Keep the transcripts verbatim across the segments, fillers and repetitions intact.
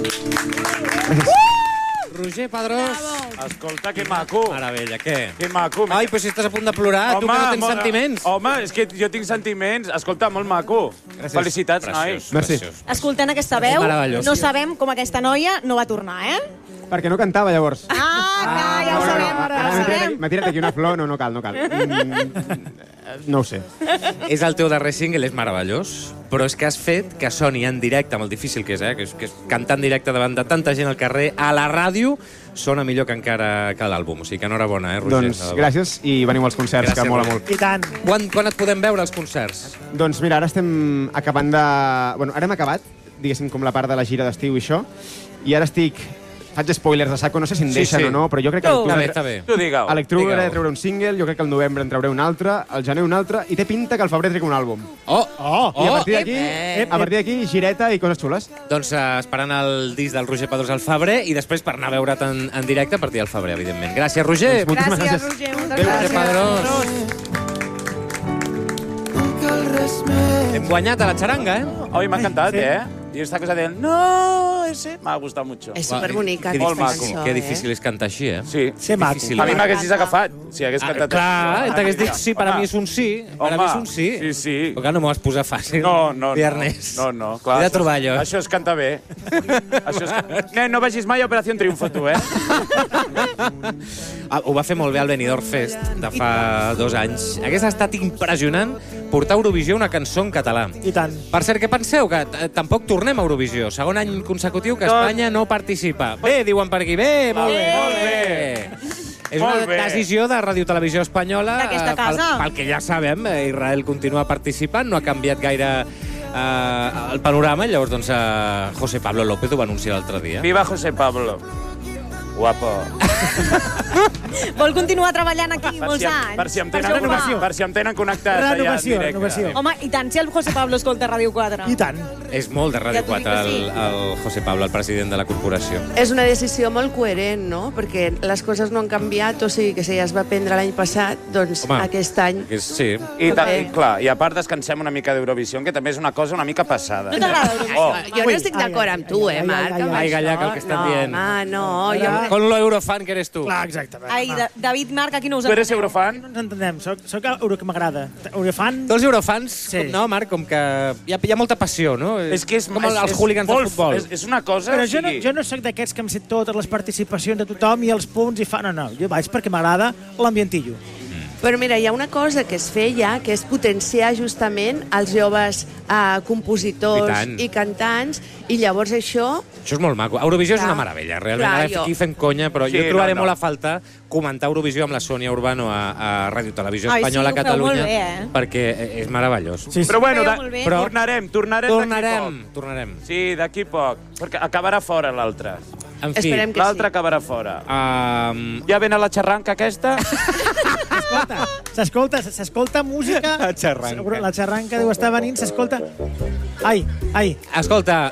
Roger Pedrós. Escolta, que maco. Meravella, què? Que maco. Ai, però si estàs a punt de plorar, tu que no tens sentiments. Home, és que jo tinc sentiments. Escolta, molt maco. Felicitats, nois. Merci. Escoltant aquesta veu, no sabem com aquesta noia no va tornar, eh? Perquè no cantava, llavors. Ah, clar, ja ho sabem, ja ho sabem. M'ha tirat aquí una flor, no, no cal, no cal. No ho sé. És el teu darrer single, és meravellós, però és que has fet que soni en directe, amb el difícil que és, eh? Que és, que és cantar en directe davant de tanta gent al carrer, a la ràdio, sona millor que encara que l'àlbum. O sigui que enhorabona, eh, Roger? Doncs gràcies i veniu als concerts, gràcies, que mola Roger. molt. I tant. Quan, quan et podem veure als concerts? Doncs mira, ara estem acabant de... Bueno, ara hem acabat, diguéssim, com la part de la gira d'estiu i això, i ara estic... Faig spoilers de saco, no sé si em Sí, deixen sí. o no, però jo crec que... Està bé, està bé. Tu digueu. A l'octubre Digueu. treuré un single, jo crec que al novembre en trauré un altre, al gener un altre, i té pinta que al febrer trec un àlbum. Oh! Oh! I a partir d'aquí, ep, a partir d'aquí, gireta i coses xules. Doncs uh, esperant el disc del Roger Pedrós al febrer i després per anar a veure't en, en directe a partir del febrer, evidentment. Gràcies, Roger! Doncs moltíssimes Gràcies, gràcies. Roger, moltes Adéu, Roger gràcies. Pedrós. Hem guanyat a la xaranga, eh? Oi, m'ha encantat, eh? I esta cosa del no, ese... M'ha gustat mucho. És superbonica. Que Molt difícil, maco. que difícil és cantar així, eh? Sí. Ser maco. Difícil. A mi m'haguessis agafat, si hagués Ah, cantat clar, això. t'hagués dit sí, per a Home. mi és un sí. Per a Home, mi és un sí. sí, sí. Però clar, no m'ho vas posar fàcil. No, no, Dir no. Ernest. No, no, clar. He de trobar allò. Això es canta bé. Això es... Nen, no vagis mai a Operació Triunfo, tu, eh? Ah, ho va fer molt bé al Benidorm Fest de fa dos anys. Hagués estat impressionant portar a Eurovisió una cançó en català. I tant. Per cert, què penseu? Que eh, tampoc tornem a Eurovisió. Segon any consecutiu que Espanya no participa. Bé, diuen per aquí. Bé, molt bé. Molt bé. És una Molt bé. decisió de Ràdio Televisió Espanyola. D'aquesta eh, pel, casa. pel que ja sabem, eh, Israel continua participant, no ha canviat gaire eh, el panorama, i llavors doncs, eh, José Pablo López ho va anunciar l'altre dia. Viva José Pablo. Guapo. Vol continuar treballant aquí Per molts si, em, anys? per, si em Per tenen, això ho fa. per si em tenen connectat allà en Renovació, directe. renovació. Home, i tant, si el José Pablo escolta Ràdio quatre. I tant. És molt de Ja Ràdio t'ho dic quatre, que sí. el, el José Pablo, el president de la corporació. És una decisió molt coherent, no? Perquè les coses no han canviat, o sigui que si ja es va prendre l'any passat, doncs Home. aquest any... Que és, sí. I, ta, Bé. i, clar, I a part descansem una mica d'Eurovisió, que també és una cosa una mica passada. No t'agrada Eurovisió? Oh. Jo no Ui, estic ai, d'acord ai, amb tu, ai, eh, ai, Marc? ai, amb ai, ai, això. Gallac, el que estem no, dient. Home, no, jo... Con lo eurofan que eres tu. Clar, exacte. Ai, da David, Marc, aquí no us Tu eres enteneu. eurofan? No ens entenem. Soc, soc euro que m'agrada. Eurofan... Tu els eurofans, Sí. com, no, Marc, com que hi ha, hi ha molta passió, no? És que és, com és, el, els és hooligans molt, de futbol. És, és una cosa... Però o jo no, sigui, jo no sóc d'aquests que em sé totes les participacions de tothom i els punts i fa... No, no, jo vaig perquè m'agrada l'ambientillo. Però mira, hi ha una cosa que es feia, que és potenciar justament els joves eh, compositors I tant. i cantants, i llavors això... Això és molt maco. Eurovisió és Clar. una meravella, realment. Clar, Ara jo- aquí fem conya, però Sí, jo trobaré no, no. molt a falta comentar Eurovisió amb la Sònia Urbano a, a Ràdio Televisió Ai, sí, Espanyola ho a feu Catalunya, molt bé, eh? perquè és meravellós. Sí, sí. Però bueno, Feia da, molt bé. però tornarem, tornarem, Tornarem, d'aquí poc. tornarem. Sí, d'aquí poc, perquè acabarà fora l'altre. En fi, Esperem que L'altre sí. acabarà fora. um, Ja ven a la xarranca aquesta? Escolta, s'escolta, s'escolta música... La xarranca. Seguro- La xarranca deu estar venint, s'escolta... Ai, ai. escolta...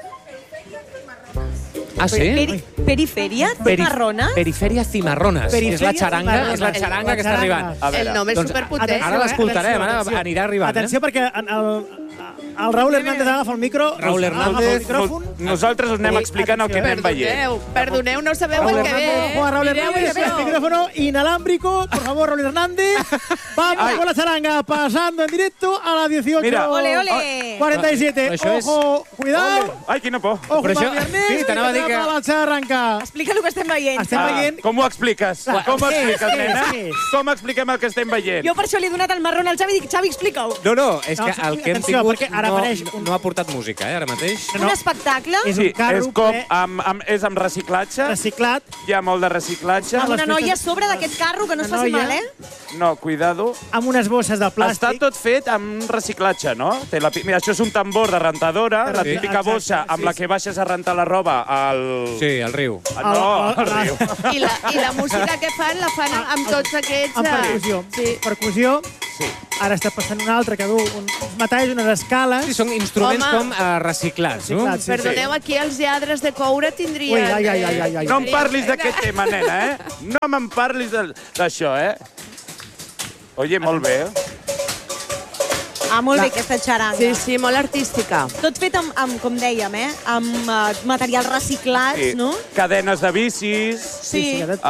Ah, sí? Peri Perifèria? Peri- Marrona? Perifèria Cimarrones. Perifèria és la xaranga, Cimarrones. és la xaranga La que està xaranga. arribant. A veure, El nom és doncs, superpotent. atenció, Ara l'escoltarem, atenció, ara atenció. anirà arribant, eh? Atenció, perquè en el, el Raúl Hernández agafa el micro. Raúl agafa el Hernández, micròfon. no, nosaltres us anem Ei, explicant el que atenció. anem veient. Perdoneu, perdoneu, no sabeu Raúl el que Hernández, ve. ojo a Raúl Mireu Hernández, això. el micrófono inalámbrico, por favor, Raúl Hernández. Vamos Ay. con la charanga, pasando en directo a las dieciocho. Mira. Ole, ole. cuarenta y siete. Això és- Ojo, cuidado. Ai, quina por. Ojo, Però això- Marc Ernest, sí, t'anava a dir que- la charranca. Explica el que estem veient. Estem Ah, veient... com ho expliques? Clar, Com ho què és, expliques, què és, nena? què és? Com expliquem el que estem veient? Jo per això li he donat el marrón al Xavi i dic, Xavi, explica-ho. No, no, és No, que el que hem atenció, tingut perquè ara no, apareix un- no ha portat música, eh, ara mateix. No. Un espectacle? És Sí, un carro és com ple, amb, amb, és amb reciclatge. reciclat. Hi ha molt de reciclatge. Amb les una noia a festes- sobre d'aquest carro, que no es Una faci noia. mal, eh? No, cuidado. Amb unes bosses de plàstic. Està tot fet amb reciclatge, no? Té la, pi- mira, això és un tambor de rentadora, la Sí. típica Exacte, bossa amb sí, la sí. que baixes a rentar la roba al... Sí, al riu. Ah, no, Al- al al- riu. I la, I la música que fan la fan amb tots aquests... Amb eh, percussió. Sí. Percussió. Sí. Ara està passant un altre que du un- uns metalls, unes escales. Sí, són instruments Home. com uh, reciclats, no? Reciclats, sí. Perdoneu, aquí els lladres de coure tindrien... Ui, ai, ai, ai, ai, ai. No em parlis d'aquest tema, nena, eh? No me'n parlis de- d'això, eh? Oye, molt bé. Ah, molt bé, aquesta xaranga. Sí, sí, molt artística. Tot fet amb, amb com dèiem, eh? Amb uh, materials reciclats, Sí. no? Cadenes de bicis, Sí. sí, sí,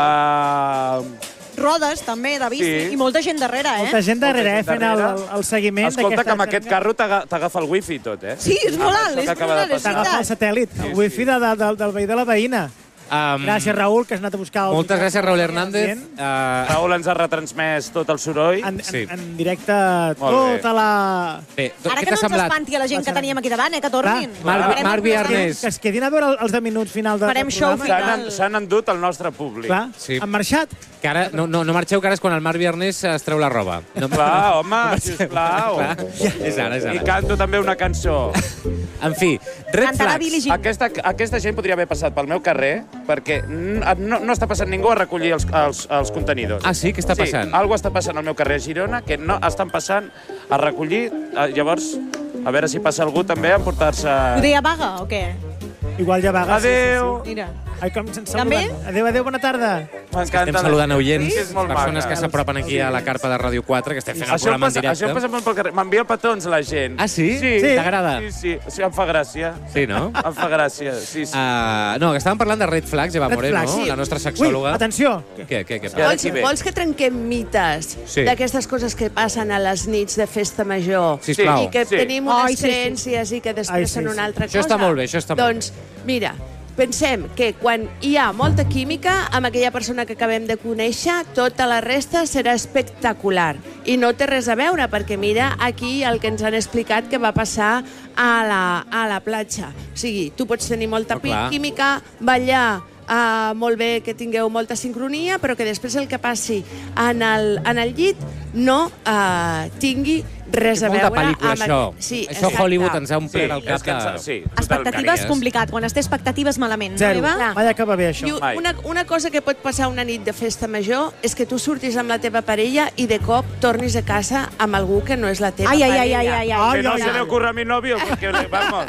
uh, Rodes, també, de bici. Sí. I molta gent darrere, eh? Molta gent darrere, eh, Molta gent fent el, darrere. el, el seguiment escolta, d'aquesta que amb aquest xaranga. carro t'aga- t'agafa el wifi i tot, eh? Sí, és molt Amb alt, això és que acaba molt de alt, és passar. T'agafa el satèl·lit, Sí, el wifi de, de, del, del veí de la veïna. Um, Gràcies, Raül, que has anat a buscar... El... Moltes gràcies, Raül Hernández. En, Uh, Raül ens ha retransmès tot el soroll. en, Sí. en directe Molt bé. tota la... bé, Ara què que t'ha no ens semblat? espanti a la gent que teníem aquí davant, eh? Que tornin. Clar. Marc- Farem Marc un Viarnés. Que es quedin a veure els de minuts final de, Farem del show programa. final. S'han en- S'han endut el nostre públic. Clar, Sí. han marxat. Que ara, no, no, no marxeu, que ara és quan el Marc Viarnés es treu la roba. No, Clar, home, sisplau. Clar. És ara, és I ara. canto també una cançó. En fi, Red Cantarà Billie Flags. Jean. Aquesta, aquesta gent podria haver passat pel meu carrer perquè no, no està passant ningú a recollir els, els, els contenidors. Ah, sí? Què està passant? Sí, alguna està passant al meu carrer a Girona que no estan passant a recollir. Eh, Llavors, a veure si passa algú també a emportar-se... Ho deia vaga o què? Igual ja vaga. Adéu. Mira. Ai, com se'n També? saluden. Adéu, adéu, bona tarda. M'encanta. Estem saludant oients, Sí, és molt persones maca. que s'apropen aquí a la carpa de Ràdio quatre, que estem fent el Això em programa en passa, directe. això em passa molt pel carrer. M'envia petons la gent. Ah, sí? Sí. Sí. T'agrada? Sí, sí, sí, em fa gràcia. Sí, no? Em fa gràcia, sí, sí. Uh, no, que estàvem parlant de Red Flags, Eva Red Moreno, Flags, sí. la nostra Ui, sexòloga. atenció. Què, què, què I ara Vols, qui ve? vols que trenquem mites Sí. d'aquestes coses que passen a les nits de festa major? Sisplau. I que Sí. tenim unes Ai, sí, sí. creences i que després Ai, sí, són sí. una altra Això cosa. està molt bé, això està molt doncs, mira, pensem que quan hi ha molta química amb aquella persona que acabem de conèixer, tota la resta serà espectacular. I no té res a veure, perquè mira aquí el que ens han explicat que va passar a la, a la platja. O sigui, tu pots tenir molta Oh, clar. química, ballar, uh, molt bé, que tingueu molta sincronia, però que després el que passi en el, en el llit no uh, tingui res a Molta veure pel·lícula, amb... això. Sí, Això exacte. Hollywood ens ha Sí, omplert el és cap que ens- de... sí, Expectatives caries. complicat. Quan es té expectatives malament, Zero. no, Eva? Clar. Mai acaba bé, això. I Mai. una, una cosa que pot passar una nit de festa major és que tu surtis amb la teva parella i de cop tornis a casa amb algú que no és la teva Ai, ai, ai, parella. ai, ai, ai. Ai, Que no ai, se ai. le ocurra a mi novio, porque, vamos.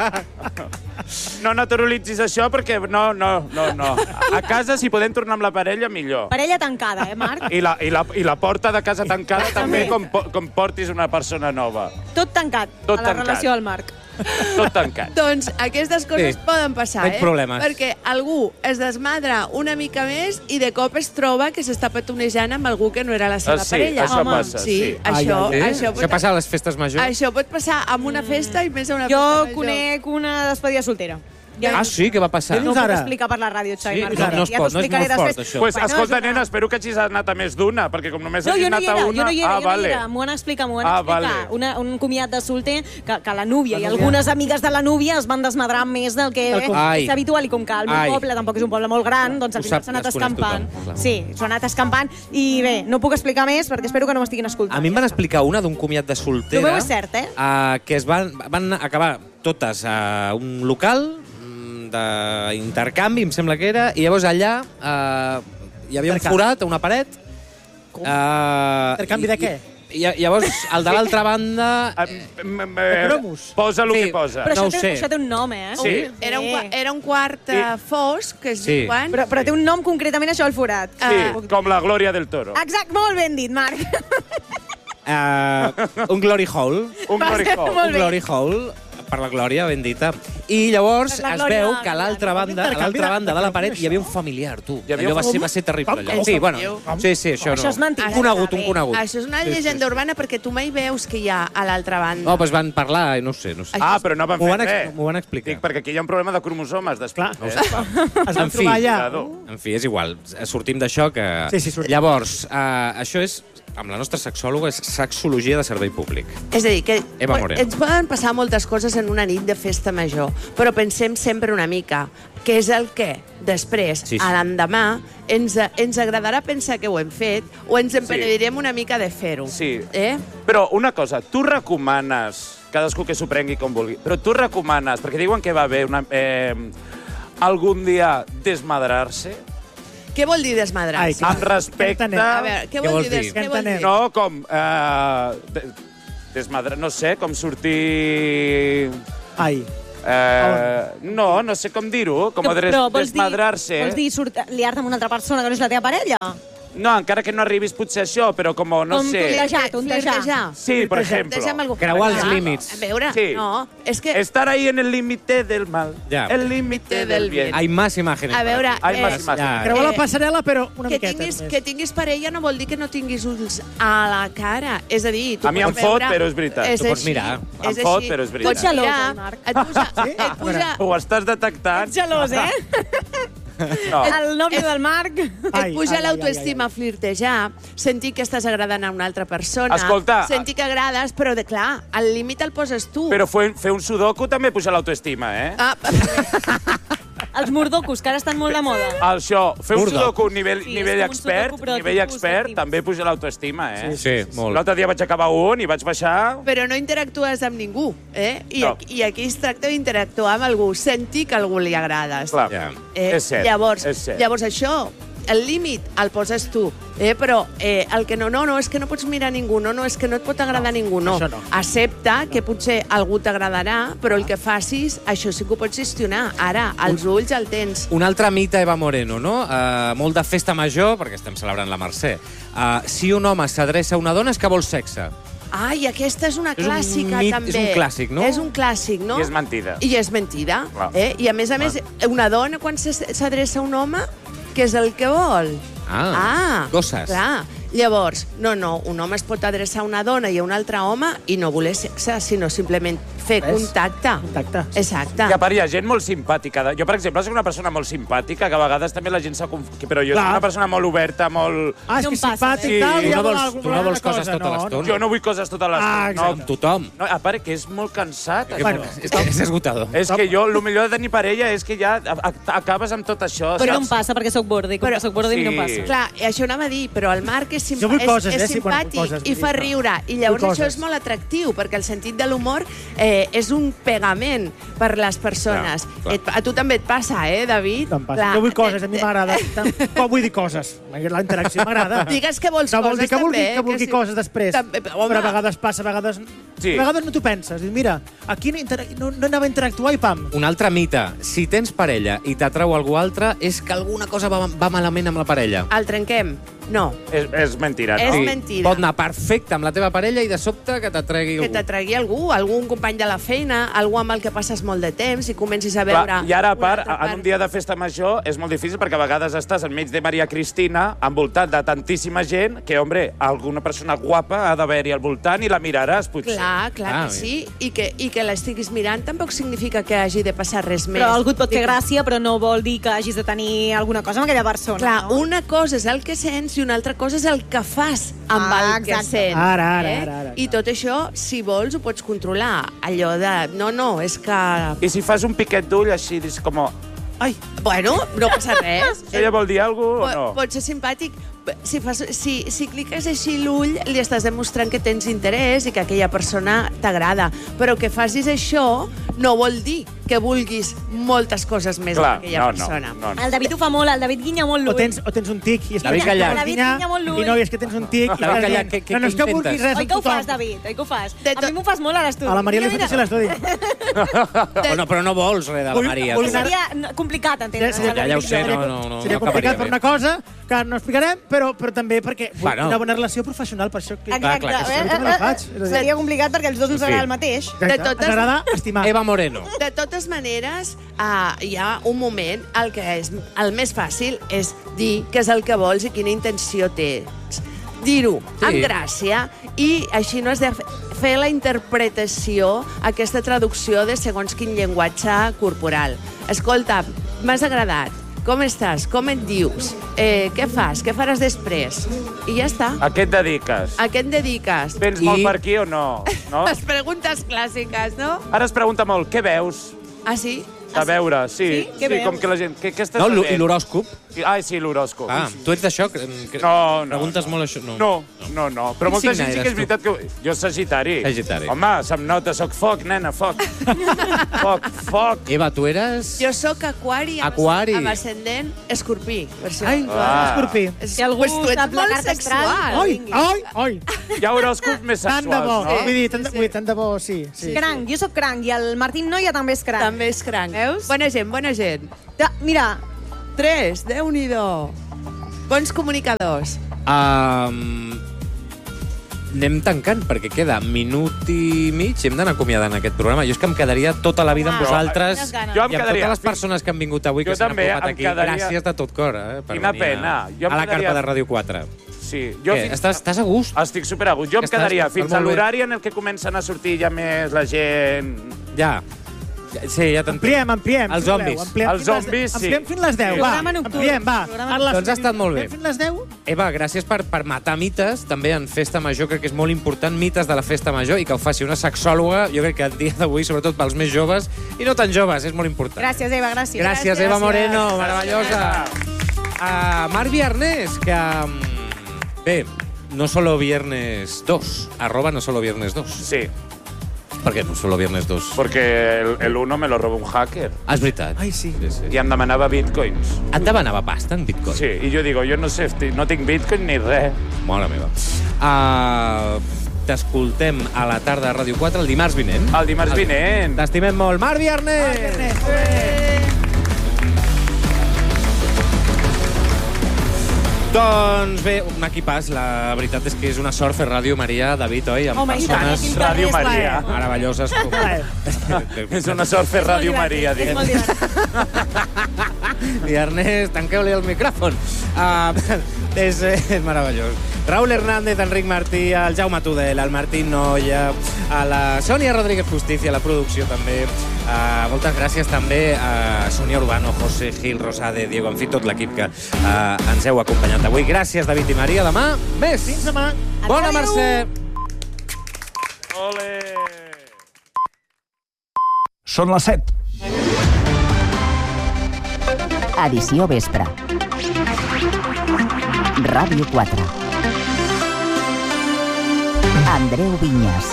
No naturalitzis això perquè no, no, no, no. A casa, si podem tornar amb la parella, millor. Parella tancada, eh, Marc? I la, i la, i la porta de casa tancada també, També. com, po- com portis una persona nova. Tot tancat, Tot a la tancat. relació del Marc. Tot tancat. Doncs aquestes coses Sí. poden passar, No hi eh? problemes. Perquè algú es desmadra una mica més i de cop es troba que s'està petonejant amb algú que no era la seva Ah, sí, parella. això Home, passa, sí. sí. Això, Ai, Sí? això, Això pot, passa a les festes majors? això pot passar en una festa i més a una Jo festa major. conec una despedida soltera. Ah, sí? Què va passar? No ho puc ara? explicar per la ràdio, Xavi Sí? Marc. No, no es ja pot, t'ho no és explicaré molt fort, després. això. Pues, Bueno, escolta, és una- nena, espero que hagis anat a més d'una, perquè com només No, hagis jo no anat hi a era, una... jo no hi era, ah, jo no vale. hi era. M'ho han explicat, m'ho van Ah, explicar. vale. Una, un comiat de solter que, que la núvia i algunes amigues de la núvia es van desmadrar més del que Del com- Ai. és habitual, i com que el meu Ai. poble tampoc és un poble molt gran, doncs al Ho final sap, s'ha anat les coneix escampant. tothom, clar. Sí, s'ha anat escampant, i bé, no puc explicar més perquè espero que no m'estiguin escoltant. A mi em van explicar una d'un comiat de soltera... Lo meu és cert, eh? Uh, que es van, van acabar totes a un local mm, d'intercanvi, em sembla que era, i llavors allà uh, hi havia un Intercanvi. forat a una paret. Uh, Intercanvi de què? I, i llavors, el de l'altra banda... Ah, m- m- eh, cromos? Posa el Sí. que posa. Però no això, ho té, sé. això té un nom, eh? Sí. Ui, Era un, qua- bé. era un quart eh, fosc, que es Sí. diu quan? Però, però té un nom concretament, això, el forat. Sí, Ah. com la Glòria del Toro. Exacte, molt ben dit, Marc. Uh, un glory hole. Un glory hole. Molt un bé. glory hole, per la Glòria, ben dita. I llavors Per la es Glòria, veu que a l'altra Glòria. banda, a Intercanvi l'altra de- banda de la paret això. hi havia un familiar, tu. Hi havia Allò va un- ser, va ser terrible. Com? Allò. Com? Sí, bueno, Com? sí, sí, això no. Això és mentida. Un conegut, un Bé. conegut. Això és una Sí, sí, llegenda sí. urbana perquè tu mai veus que hi ha a l'altra banda. No, doncs van parlar, i no ho sé, no ho sé. Ah, però no van M'ho fer van, ex res. m'ho van explicar. Dic, perquè aquí hi ha un problema de cromosomes després. Clar. Eh? Es van En fi. trobar allà. Cuidado. En fi, és igual. Sortim d'això que... Sí, sí, sortim. Llavors, uh, això és, amb la nostra sexòloga, és sexologia de servei públic. És a dir, que Eva Moreno. ens poden passar moltes coses en una nit de festa major, però pensem sempre una mica què és el què. Després, Sí, sí. a l'endemà, ens, ens agradarà pensar que ho hem fet o ens empenedirem una mica de fer-ho. Sí. Eh? Però una cosa, tu recomanes, cadascú que s'ho prengui com vulgui, però tu recomanes, perquè diuen que va haver una, eh, algun dia desmadrar-se, Què vol dir Ai, desmadrar-se? clar. amb respecte... Entenem. A veure, què Què vol vols dir? dir? Des, què vol Entenem. dir? No, com... Eh, de, desmadrar, no sé, com sortir... Ai. Eh, no, no sé com dir-ho, com a des, Però vols dir- desmadrar-se. Vols dir surt- liar-te amb una altra persona que no és la teva parella? No, encara que no arribis potser a això, però com, no Com sé... tontejar, tontejar. Sí, per ejemplo. Creuar els límits. A veure, Sí. no, és que... Estar ahí en el límite del mal, Ja. el límite del bien. Hay más imágenes. A veure, Hay más eh, imágenes. Ja. Creuar Eh, la passarel·la, però una que miqueta tinguis, més. que tinguis parella no vol dir que no tinguis ulls a la cara. És a dir, tu A mi em pots fot, veure- però és veritat. És Tu pots així, mirar. és Em fot, així. però és veritat. Pots Ets gelós, mirar, el Marc. Et puja... Sí? Et puja Ho estàs detectant? Ets gelós, eh? No. El nòvio del Marc. Ai, et puja ai, l'autoestima flirtejar, sentir que estàs agradant a una altra persona, Escolta, sentir que agrades, però, de clar, el límit el poses tu. Però fer, fer un sudoku també puja l'autoestima, eh? Ah, Els mordocos, que ara estan molt de moda. Això, fer un Urdo. sudoku nivell, Sí, és nivell com un expert, sudoku, però nivell tipus expert de també puja l'autoestima, eh? Sí, molt. L'altre dia vaig acabar un i vaig baixar... però no interactues amb ningú, eh? I, No. I aquí es tracta d'interactuar amb algú, sentir que a algú li agrades. Clar, Ja. Eh, és cert, llavors, és cert. llavors això, el límit el poses tu, eh? Però eh, el que no, no, no, és que no pots mirar ningú, no, no, és que no et pot agradar No, ningú, no. això no. Accepta que potser algú t'agradarà, però el que facis, això sí que ho pots gestionar. Ara, els ulls el tens. Un altre mite, Eva Moreno, no? Uh, molt de festa major, perquè estem celebrant la Mercè. Uh, si un home s'adreça a una dona és que vol sexe. Ai, aquesta és una És un clàssica, mit- també. és un clàssic, no? És un clàssic, no? I és mentida. I és mentida. Clar. Eh? I a més a més, una dona, quan se- s'adreça a un home, què és el que vol? Ah, coses. Clar. Llavors, no, no, un home es pot adreçar a una dona i a un altre home i no voler sexe, sinó simplement fer Res. contacte. Contacte. Exacte. I a part hi ha gent molt simpàtica. Jo, per exemple, soc una persona molt simpàtica, que a vegades també la gent s'ha conf... Però jo Clar. soc una persona molt oberta, molt... Ah, és No que em passa, simpàtic eh? i tal, Sí, i ja tu no vol vols- alguna tu no vols cosa. coses tota l'estona. Jo no vull coses tota l'estona. Ah, no, Amb tothom. no, a part, que és molt cansat. Que, Bueno, és que és esgotador. És que jo, el millor de tenir parella és que ja a- a- acabes amb tot això, Però no em saps? passa, perquè sóc bordi. Com Però- que sóc bordi, sí. no em passa. Clar, això anava a dir, però el Marc és, sim Jo vull és, coses, és eh? Sí, bueno, simpàtic coses, i fa vull dir, riure. I llavors vull això coses. és molt atractiu, perquè el sentit de l'humor eh, és un pegament per les persones. Clar, clar. Et, a tu també et passa, eh, David? Em passa. Clar, Jo vull coses, a mi eh, m'agrada. Com vull dir coses? La interacció m'agrada. Digues que vols No vol dir coses, que vulgui, també, que vulgui sí. coses després. També, home. Però a vegades passa, a vegades... Sí. A vegades no t'ho penses. Dius, mira, aquí no, intera- no, no anava a interactuar i pam. Un altre mite. Si tens parella i t'atrau algú altre, és que alguna cosa va, va malament amb la parella. El trenquem? No. És, és mentira, És no? mentira. Pot anar perfecte amb la teva parella i de sobte que t'atregui Que algú. t'atragui algú, algun company de la feina, algú amb el que passes molt de temps i comencis a veure... Clar, I ara, a una part, altra en part. un dia de festa major és molt difícil perquè a vegades estàs enmig de Maria Cristina, envoltat de tantíssima gent, que, hombre, alguna persona guapa ha d'haver-hi al voltant i la miraràs, potser. Clar, clar Ah, que sí, i que, i que l'estiguis mirant tampoc significa que hagi de passar res més. Però algú et pot fer Dic- gràcia, però no vol dir que hagis de tenir alguna cosa amb aquella persona, Clar, no? una cosa és el que sents i una altra cosa és el que fas amb Ah, el que exacte. sents. Ara, ara, eh? ara, ara, I tot això, si vols, ho pots controlar. Allò de... No, no, és que... I si fas un piquet d'ull així, dius com... Ai, Bueno, no passa res. Això ja vol dir alguna cosa o no? Pot ser simpàtic. Si, fas, si, si cliques així l'ull, li estàs demostrant que tens interès i que aquella persona t'agrada. Però que facis això no vol dir que vulguis moltes coses més Clar, amb aquella no, persona. no, no, no. El David ho fa molt, el David guinya molt o l'ull. tens, o tens un tic. I és David que- Callat. vols David dinar, guinya molt l'ull. I no, i és que tens un tic. i David estàs Callat, dient, què- què- no, no, és què que intentes? vulguis res Oi amb que ho tothom. fas, David? Oi que ho fas? De A tot- mi m'ho fas molt a l'estudi. A la Maria li Mira, faig així mira. l'estudi. Però no, però no vols res de la Vull- Maria. vull tu. anar- Seria no, complicat, entendre. Seria- Ja, ja ho sé, seria- no, no, no, Seria no complicat acabaria per bé. una cosa que no explicarem, però, però també perquè vull Bueno. una bona relació professional, per això... Que... Clar, clar que sí. eh, Jo també la faig. És a dir- Seria complicat perquè els dos ens Sí. agrada el mateix. Exacte, De totes- ens agrada estimar. Eva Moreno. De totes maneres, uh, hi ha un moment el que és el més fàcil és dir què és el que vols i quina intenció tens. Dir-ho Sí. amb gràcia i així no has de fe- fer la interpretació, aquesta traducció de segons quin llenguatge corporal. Escolta, m'has agradat. Com estàs? Com et dius? Eh, què fas? Què faràs després? I ja està. A què et dediques? A què et dediques? Vens I- molt per aquí o no? no? Les preguntes clàssiques, no? Ara es pregunta molt, què veus? Ah, sí? A veure, sí. Sí? Què sí, veus? com que la gent... Què, què estàs No, l'ho- veient? i l'horòscop? Ai, sí, l'horòscop. Ah, tu ets d'això? Que- que- No, no. Preguntes no. molt això? No. No, no, no. Però Quin molta signe gent sí que eres és veritat que... Jo sagitari. Sagitari. Home, se'm nota, soc foc, nena, foc. foc, foc. Eva, tu eres... Jo sóc aquari amb, Aquari. amb ascendent escorpí. Per això. Ai, Ah. escorpí. És- Si algú pues tu ets sap la molt carta astral, sexual. Ai, vingui. ai, ai. Hi ha horòscops més Tant de bo. sexuals, no? Vull dir, tant de, vull dir, tant de bo, sí. sí. Cranc, jo sóc cranc i el Martín Noia també és cranc. També és cranc. Veus? Bona gent, bona gent. Ta- Mira, Tres, Déu-n'hi-do. Bons comunicadors. Um, anem tancant, perquè queda minut i mig i hem d'anar acomiadant aquest programa. Jo és que em quedaria tota la vida amb Ah, vosaltres quines ganes. Jo em i amb quedaria- totes les persones que han vingut avui, Jo que s'han també apropat em aquí. quedaria- Gràcies de tot cor, eh, per Quina venir a, pena. Jo em a la quedaria- carpa de Ràdio quatre. Sí, jo Què? fins... Estàs, estàs a gust? Estic superagut. Jo Que em quedaria estàs- fins molt a bé. l'horari en el que comencen a sortir ja més la gent... Ja. Sí, ja t'entenc. Ampliem, ampliem. Els si voleu, zombis. ampliem Els fins les- zombis, sí. Ampliem fins les deu, va. Programa nocturn. Ampliem, va. Programa Ara les- Doncs ha estat molt bé. Ampliem fins les deu? Eva, gràcies per, per matar mites, també en Festa Major, crec que és molt important, mites de la Festa Major, i que ho faci una sexòloga, jo crec que el dia d'avui, sobretot pels més joves, i no tan joves, és molt important. Gràcies, Eva, gràcies. Gràcies, Eva Moreno, meravellosa. Uh, Marc Viarnés, que... mm, Bé, no solo viernes dos, arroba no solo viernes dos. Sí, Per què no solo viernes dos? porque el, el uno me lo robó un hacker Ah, és veritat. Ai, sí. Sí, sí. i em demanava bitcoins. Et demanava pasta en bitcoin? Sí, i jo digo, jo no sé, esti- no tinc bitcoin ni res. Mare meva. Uh, T'escoltem a la tarda a Ràdio quatre el dimarts vinent. El dimarts vinent. T'estimem molt. Marc Viarnés! Doncs bé, un equipàs. La veritat és que és una sort fer Ràdio Maria, David, oi? Amb Home, i tant, persones quin Ràdio plaer, Maria. plaer. meravelloses com... És una sort fer Ràdio És molt Maria, divertit, és diguem. molt divertit. I Ernest, tanqueu-li el micròfon. Uh, és, és meravellós. Raúl Hernández, Enric Martí, el Jaume Tudel, el Martín Noia, a la Sònia Rodríguez Justicia, a la producció també. Uh, moltes gràcies també a Sonia Urbano, José Gil, Rosade, Diego, en fi, tot l'equip que uh, ens heu acompanyat avui. Gràcies, David i Maria. Demà, més. Fins demà. Bona Adéu. Mercè. Ole! Són les set. Edició vespre. Ràdio quatre. Andreu Vinyes.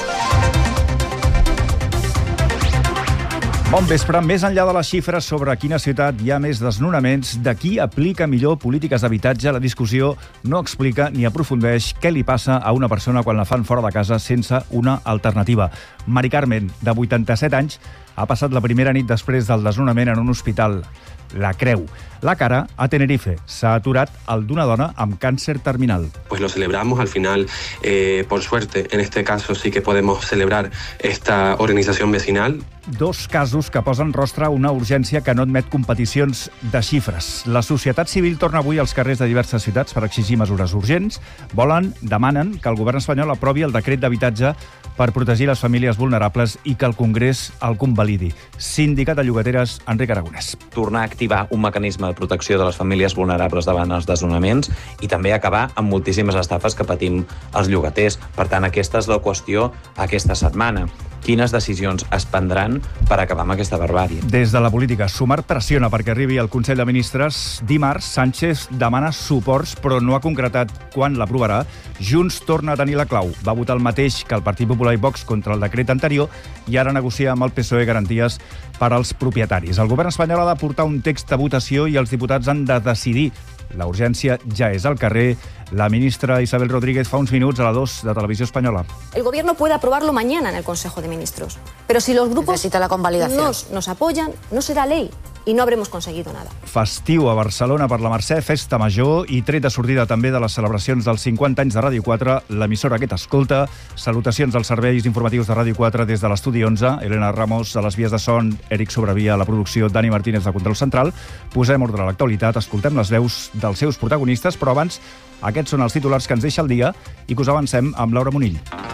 Bon vespre. Més enllà de les xifres sobre a quina ciutat hi ha més desnonaments, de qui aplica millor polítiques d'habitatge, la discussió no explica ni aprofundeix què li passa a una persona quan la fan fora de casa sense una alternativa. Mari Carmen, de vuitanta-set anys, ha passat la primera nit després del desnonament en un hospital, la Creu. La cara, a Tenerife, s'ha aturat el d'una dona amb càncer terminal. Pues lo celebramos al final, eh, por suerte, en este caso sí que podemos celebrar esta organización vecinal. Dos casos que posen rostre a una urgència que no admet competicions de xifres. La societat civil torna avui als carrers de diverses ciutats per exigir mesures urgents. Volen, demanen, que el govern espanyol aprovi el decret d'habitatge per protegir les famílies vulnerables i que el Congrés el convalidi. Sindicat de Llogateres, Enric Aragonès. Tornar a activar un mecanisme de protecció de les famílies vulnerables davant els desnonaments i també acabar amb moltíssimes estafes que patim els llogaters. Per tant, aquesta és la qüestió aquesta setmana. Quines decisions es prendran per acabar amb aquesta barbàrie? Des de la política, Sumar pressiona perquè arribi al Consell de Ministres. Dimarts, Sánchez demana suports, però no ha concretat quan l'aprovarà. Junts torna a tenir la clau. Va votar el mateix que el Partit Popular i Vox contra el decret anterior i ara negocia amb el P S O E garanties per als propietaris. El govern espanyol ha de portar un text a votació i els diputats han de decidir. La urgència ja és al carrer. La ministra Isabel Rodríguez fa uns minuts a la dos de Televisió Espanyola. El gobierno puede aprobarlo mañana en el Consejo de Ministros, pero si los grupos necesita la convalidación. nos, nos apoyan, no será ley y no habremos conseguido nada. Festiu a Barcelona per la Mercè, festa major i tret de sortida també de les celebracions dels cinquanta anys de Ràdio quatre, l'emissora que t'escolta. Salutacions als serveis informatius de Ràdio quatre des de l'estudi onze. Elena Ramos a les vies de son, Eric Sobrevia a la producció, Dani Martínez de Control Central. Posem ordre a l'actualitat, escoltem les veus dels seus protagonistes, però abans aquests són els titulars que ens deixa el dia i que us avancem amb Laura Monill.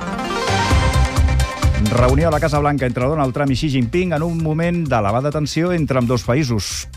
Reunió a la Casa Blanca entre Donald Trump i Xi Jinping en un moment d'elevada tensió entre ambdós països.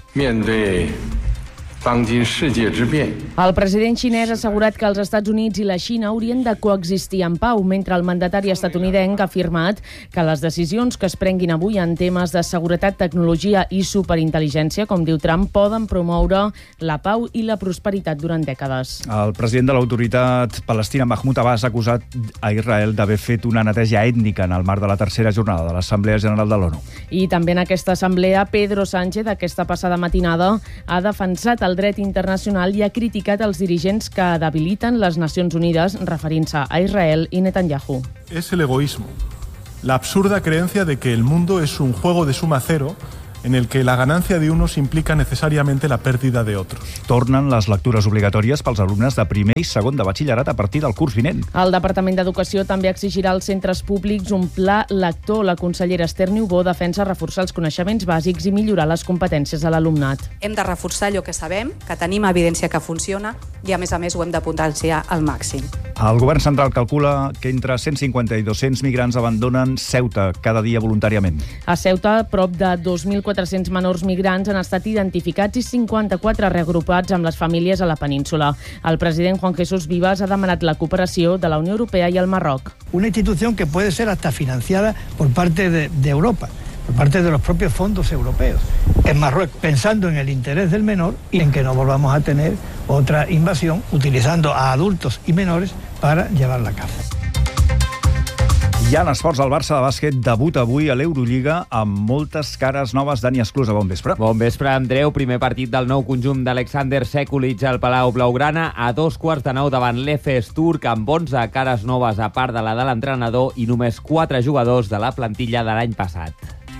El president xinès ha assegurat que els Estats Units i la Xina haurien de coexistir en pau, mentre el mandatari estatunidenc ha afirmat que les decisions que es prenguin avui en temes de seguretat, tecnologia i superintel·ligència, com diu Trump, poden promoure la pau i la prosperitat durant dècades. El president de l'autoritat palestina, Mahmoud Abbas, ha acusat a Israel d'haver fet una neteja ètnica en el marc de la tercera jornada de l'Assemblea General de l'ONU. I també en aquesta assemblea, Pedro Sánchez, aquesta passada matinada, ha defensat el dret internacional i ha criticat els dirigents que debiliten les Nacions Unides, referint-se a Israel i Netanyahu. Es el egoísmo, la absurda creencia de que el mundo es un juego de suma cero en el que la ganancia de unos implica necesariamente la pérdida de otros. Tornen les lectures obligatòries pels alumnes de primer i segon de batxillerat a partir del curs vinent. El Departament d'Educació també exigirà als centres públics un pla lector. La consellera Esther Niubó defensa reforçar els coneixements bàsics i millorar les competències de l'alumnat. Hem de reforçar allò que sabem, que tenim evidència que funciona i, a més a més, ho hem de potenciar al màxim. El govern central calcula que entre cent cinquanta i dos-cents migrants abandonen Ceuta cada dia voluntàriament. A Ceuta, prop de dos mil quatre-cents menors migrants han estat identificats i cinquanta-quatre reagrupats amb les famílies a la península. El president Juan Jesús Vivas ha demanat la cooperació de la Unió Europea i el Marroc. Una institución que puede ser hasta financiada por parte de, de Europa, por parte de los propios fondos europeos, en Marruecos, pensando en el interés del menor y en que no volvamos a tener otra invasión utilizando a adultos y menores para llevarla a cabo. Hi ha esports, el Barça de bàsquet debuta avui a l'Eurolliga amb moltes cares noves. Dani Esclusa, bon vespre. Bon vespre, Andreu. Primer partit del nou conjunt d'Alexander Sekulic al Palau Blaugrana a dos quarts de nou davant l'E F E S Turc, amb onze cares noves a part de la de l'entrenador i només quatre jugadors de la plantilla de l'any passat.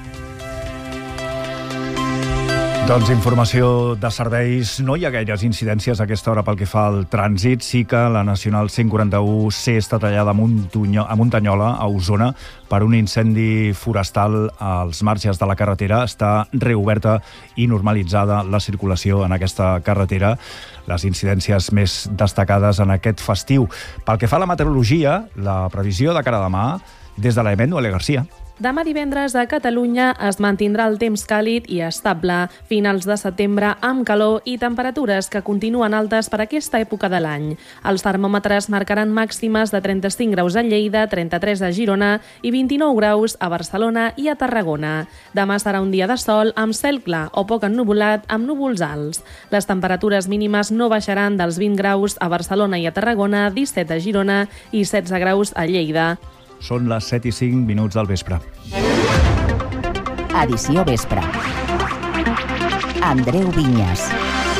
Doncs informació de serveis. No hi ha gaires incidències a aquesta hora pel que fa al trànsit. Sí que la Nacional cent quaranta-u C està tallada a Muntanyola, a Osona, per un incendi forestal als marges de la carretera. Està reoberta i normalitzada la circulació en aquesta carretera. Les incidències més destacades en aquest festiu. Pel que fa a la meteorologia, la previsió de cara a demà, des de l'A E M E, Noelia Garcia. Demà divendres a Catalunya es mantindrà el temps càlid i estable. Finals de setembre amb calor i temperatures que continuen altes per aquesta època de l'any. Els termòmetres marcaran màximes de trenta-cinc graus a Lleida, trenta-tres a Girona i vint-i-nou graus a Barcelona i a Tarragona. Demà serà un dia de sol amb cel clar o poc ennuvolat amb núvols alts. Les temperatures mínimes no baixaran dels vint graus a Barcelona i a Tarragona, disset a Girona i setze graus a Lleida. Són les set i cinc minuts del vespre. Edició vespre. Andreu Vinyes.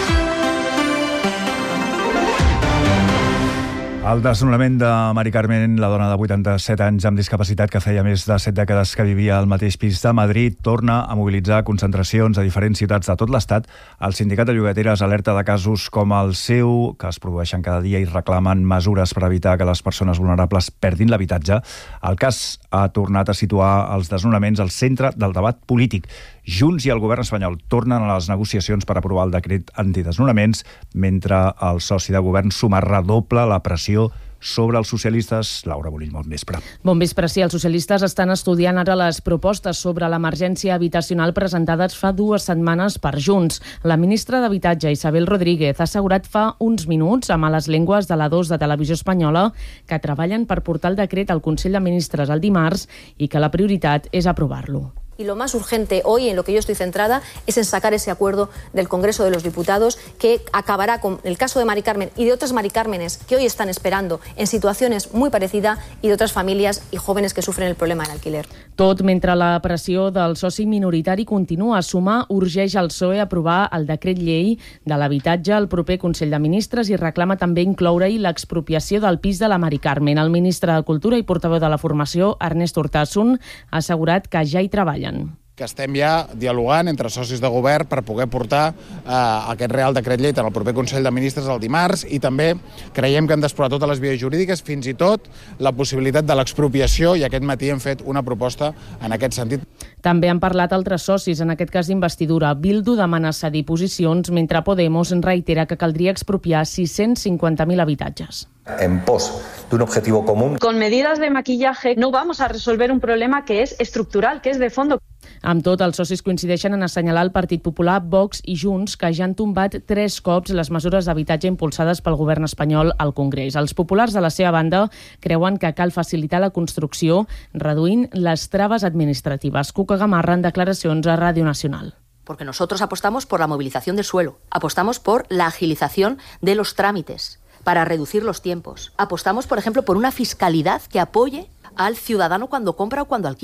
El desnonament de Mari Carmen, la dona de vuitanta-set anys amb discapacitat que feia més de set dècades que vivia al mateix pis de Madrid, torna a mobilitzar concentracions a diferents ciutats de tot l'Estat. El sindicat de llogateres alerta de casos com el seu, que es produeixen cada dia i reclamen mesures per evitar que les persones vulnerables perdin l'habitatge. El cas ha tornat a situar els desnonaments al centre del debat polític. Junts i el govern espanyol tornen a les negociacions per aprovar el decret antidesnonaments, mentre el soci de govern suma redobla la pressió sobre els socialistes. Laura Bolill, bon vespre. Bon vespre, sí. Els socialistes estan estudiant ara les propostes sobre l'emergència habitacional presentades fa dues setmanes per Junts. La ministra d'Habitatge, Isabel Rodríguez, ha assegurat fa uns minuts a males llengües de la dos de Televisió Espanyola que treballen per portar el decret al Consell de Ministres el dimarts i que la prioritat és aprovar-lo. Y lo más urgente hoy, en lo que yo estoy centrada, es en sacar ese acuerdo del Congreso de los Diputados que acabará con el caso de Mari Carmen y de otras Mari Cármenes que hoy están esperando en situaciones muy parecidas y de otras familias y jóvenes que sufren el problema del alquiler. Tot mentre la pressió del soci minoritari continua. Sumar urgeix al P S O E aprovar el decret llei de l'habitatge al proper Consell de Ministres i reclama també incloure-hi l'expropiació del pis de la Mari Carmen. El ministre de Cultura i portaveu de la formació, Ernest Urtasun, ha assegurat que ja hi treballen. Que estem ja dialogant entre socis de govern per poder portar eh, aquest Real Decret Llei al proper Consell de Ministres el dimarts, i també creiem que hem d'explorar totes les vies jurídiques, fins i tot la possibilitat de l'expropiació, i aquest matí hem fet una proposta en aquest sentit. També han parlat altres socis, en aquest cas d'investidura. Bildu demana cedir posicions, mentre Podemos reitera que caldria expropiar sis-cents cinquanta mil habitatges. En pos de un objetivo común. Con medidas de maquillaje no vamos a resolver un problema que es estructural, que es de fondo. Amb tot, els socis coincideixen en assenyalar el Partit Popular, Vox i Junts, que ja han tombat tres cops les mesures d'habitatge impulsades pel govern espanyol al Congrés. Els populars, de la seva banda, creuen que cal facilitar la construcció reduint les traves administratives. Cuca Gamarra, en declaracions a Ràdio Nacional. Porque nosotros apostamos por la movilización del suelo, apostamos por la agilización de los trámites para reducir los tiempos. Apostamos, por ejemplo, por una fiscalidad que apoye al ciudadano cuando compra o cuando alquila.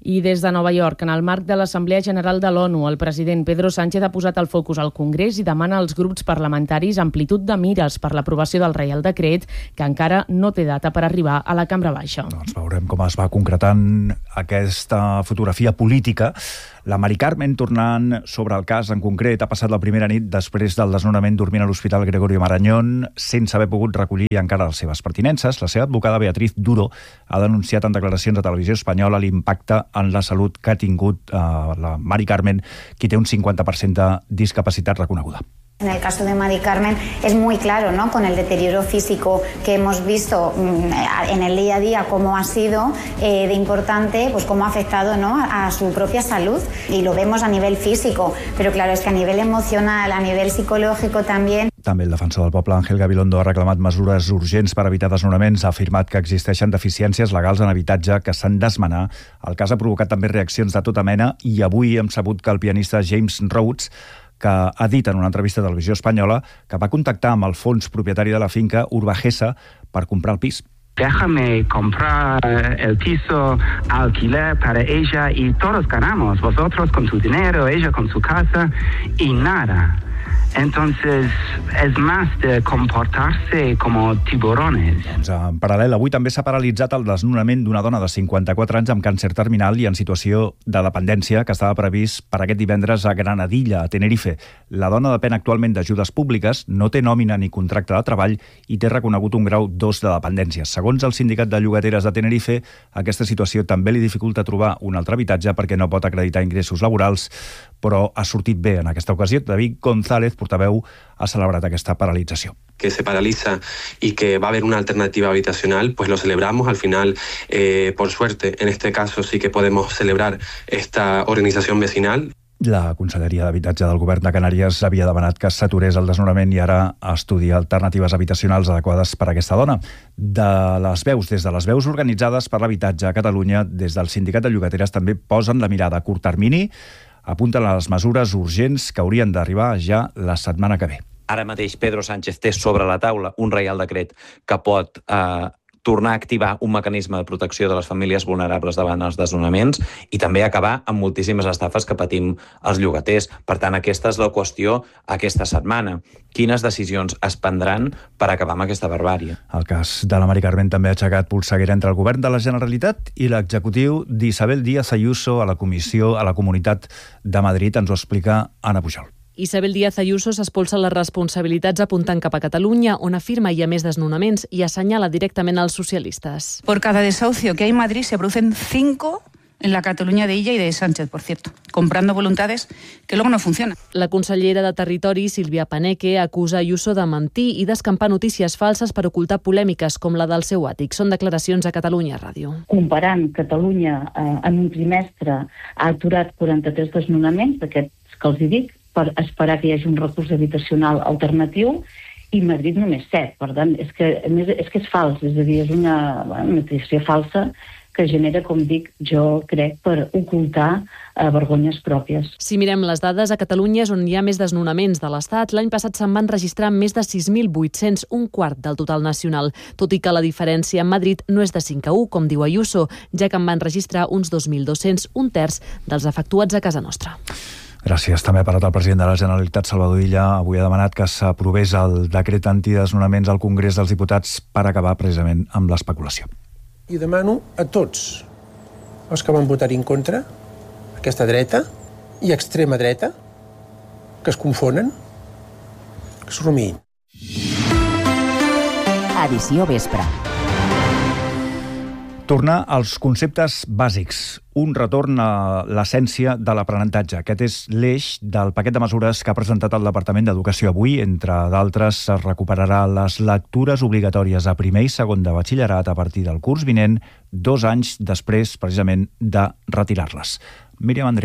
I des de Nova York, en el marc de l'Assemblea General de l'ONU, el president Pedro Sánchez ha posat el focus al Congrés i demana als grups parlamentaris amplitud de mires per l'aprovació del Reial Decret, que encara no té data per arribar a la Cambra Baixa. Doncs veurem com es va concretant aquesta fotografia política. La Mari Carmen, tornant sobre el cas en concret, ha passat la primera nit després del desnonament dormint a l'Hospital Gregorio Marañón sense haver pogut recollir encara les seves pertinences. La seva advocada Beatriz Duro ha denunciat en declaracions a Televisió Espanyola l'impacte en la salut que ha tingut eh, la Mari Carmen, qui té un cinquanta per cent de discapacitat reconeguda. En el caso de Mari Carmen es muy claro, ¿no? Con el deterioro físico que hemos visto en el día a día, cómo ha sido eh, de importante, pues cómo ha afectado, ¿no? a, a su propia salud. Y lo vemos a nivel físico, pero claro, es que a nivel emocional, a nivel psicológico también. També el defensor del poble, Ángel Gabilondo, ha reclamat mesures urgents per evitar desnonaments. Ha afirmat que existeixen deficiències legals en habitatge que s'han d'esmenar. El cas ha provocat també reaccions de tota mena i avui hem sabut que el pianista James Rhodes, que ha dit en una entrevista a Televisió Espanyola que va contactar amb el fons propietari de la finca, Urbagesa, per comprar el pis. Déjame comprar el piso, alquiler para ella y todos ganamos. Vosotros con su dinero, ella con su casa y nada. Entonces, es más de comportarse como tiburones. Doncs en paral·lel, avui també s'ha paralitzat el desnonament d'una dona de cinquanta-quatre anys amb càncer terminal i en situació de dependència que estava previst per aquest divendres a Granadilla, a Tenerife. La dona depèn actualment d'ajudes públiques, no té nòmina ni contracte de treball i té reconegut un grau dos de dependència. Segons el Sindicat de Llogateres de Tenerife, aquesta situació també li dificulta trobar un altre habitatge perquè no pot acreditar ingressos laborals, però ha sortit bé en aquesta ocasió. David González, portaveu, ha celebrat aquesta paralització. Que se paraliza y que va a haber una alternativa habitacional, pues lo celebramos. Al final, eh, por suerte, en este caso sí que podemos celebrar esta organización vecinal. La Conselleria d'Habitatge del Govern de Canàries havia demanat que s'aturés el desnonament i ara estudia alternatives habitacionals adequades per a aquesta dona. De les veus, des de les veus organitzades per l'habitatge a Catalunya, des del Sindicat de Llogateres també posen la mirada a curt termini, apunten a les mesures urgents que haurien d'arribar ja la setmana que ve. Ara mateix Pedro Sánchez té sobre la taula un Reial Decret que pot eh, tornar a activar un mecanisme de protecció de les famílies vulnerables davant els desnonaments i també acabar amb moltíssimes estafes que patim els llogaters. Per tant, aquesta és la qüestió aquesta setmana. Quines decisions es prendran per acabar amb aquesta barbàrie? El cas de la Mari Carmen també ha aixecat polseguera entre el govern de la Generalitat i l'executiu d'Isabel Díaz Ayuso a la Comissió a la Comunitat de Madrid. Ens ho explica Anna Pujol. Isabel Díaz Ayuso s'espolsa les responsabilitats apuntant cap a Catalunya, on afirma hi ha més desnonaments i assenyala directament als socialistes. Por cada desahucio que hay en Madrid se producen cinco en la Cataluña de Illa y de Sánchez, por cierto, comprando voluntades que luego no funcionan. La consellera de Territori, Sílvia Paneque, acusa Ayuso de mentir i d'escampar notícies falses per ocultar polèmiques com la del seu àtic. Són declaracions a Catalunya Ràdio. Comparant, Catalunya eh, en un trimestre ha aturat quaranta-tres desnonaments, d'aquests que els hi dic, per esperar que hi hagi un recurs habitacional alternatiu, i Madrid només set. Per tant, és que, a més, és que és fals, és a dir, és una, una notícia falsa que genera, com dic, jo crec, per ocultar eh, vergonyes pròpies. Si mirem les dades, a Catalunya és on hi ha més desnonaments de l'Estat. L'any passat se'n van registrar més de sis mil vuit-cents, un quart del total nacional, tot i que la diferència amb Madrid no és de cinc a u, com diu Ayuso, ja que en van registrar uns dos mil dos-cents, un terç dels efectuats a casa nostra. Gràcies. També ha parlat el president de la Generalitat, Salvador Illa. Avui ha demanat que s'aprovés el decret antidesnonaments al Congrés dels Diputats per acabar precisament amb l'especulació. I demano a tots els que van votar en contra, aquesta dreta i extrema dreta, que es confonen, que s'ho rumiïn. Edició Vespre. Tornar als conceptes bàsics, un retorn a l'essència de l'aprenentatge. Aquest és l'eix del paquet de mesures que ha presentat el Departament d'Educació avui. Entre d'altres, es recuperarà les lectures obligatòries a primer i segon de batxillerat a partir del curs vinent, dos anys després, precisament, de retirar-les. Míriam Andreu.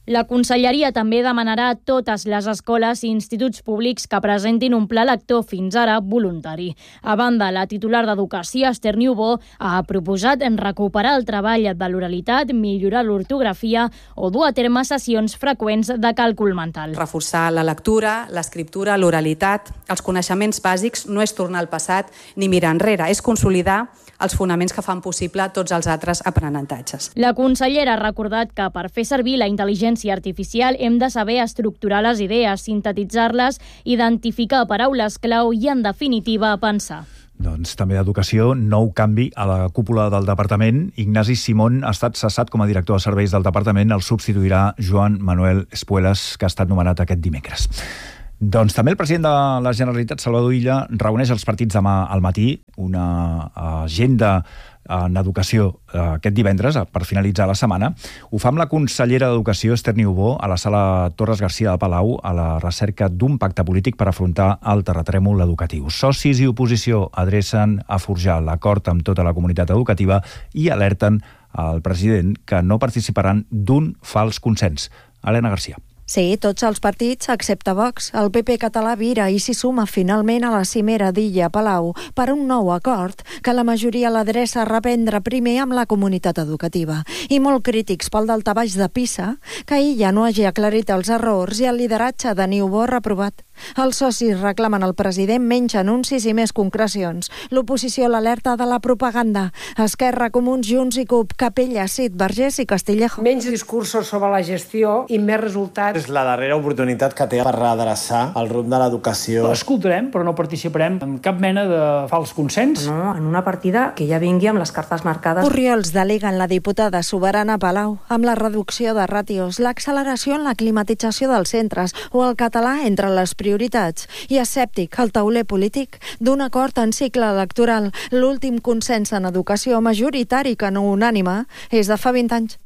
La Conselleria també demanarà a totes les escoles i instituts públics que presentin un pla lector fins ara voluntari. A banda, la titular d'Educació, Esther Niubó, ha proposat en recuperar el treball de l'oralitat, millorar l'ortografia o dur a terme sessions freqüents de càlcul mental. Reforçar la lectura, l'escriptura, l'oralitat, els coneixements bàsics no és tornar al passat ni mirar enrere, és consolidar els fonaments que fan possible tots els altres aprenentatges. La consellera ha recordat que per fer servir la intel·ligència artificial hem de saber estructurar les idees, sintetitzar-les, identificar paraules clau i, en definitiva, pensar. Doncs també d'educació, nou canvi a la cúpula del departament. Ignasi Simón ha estat cessat com a director de serveis del departament. El substituirà Joan Manuel Espuelas, que ha estat nomenat aquest dimecres. Doncs també el president de la Generalitat, Salvador Illa, reuneix els partits demà al matí, una agenda en educació aquest divendres, per finalitzar la setmana. Ho fa amb la consellera d'Educació, Esther Niubó, a la sala Torres Garcia de Palau, a la recerca d'un pacte polític per afrontar el terratrèmol educatiu. Socis i oposició adrecen a forjar l'acord amb tota la comunitat educativa i alerten al president que no participaran d'un fals consens. Helena Garcia. Sí, tots els partits, excepte Vox. El P P català vira i s'hi suma finalment a la cimera d'Illa-Palau per un nou acord que la majoria l'adreça a reprendre primer amb la comunitat educativa. I molt crítics pel daltabaix de PISA, que Illa no hagi aclarit els errors i el lideratge de Niubó reprovat. Els socis reclamen al president menys anuncis i més concrecions. L'oposició l'alerta de la propaganda. Esquerra, Comuns, Junts i CUP, Capella, Cid, Vergés i Castillejo. Menys discursos sobre la gestió i més resultats. És la darrera oportunitat que té per redreçar el rumb de l'educació. Escoltarem, però no participarem en cap mena de fals consens. No, en una partida que ja vingui amb les cartes marcades. Orriols deleguen la diputada Soberana Palau amb la reducció de ràtios, l'acceleració en la climatització dels centres o el català entre les prioritats. prioritats i escèptic al tauler polític d'un acord en cicle electoral. L'últim consens en educació majoritari que no unànime és de fa vint anys.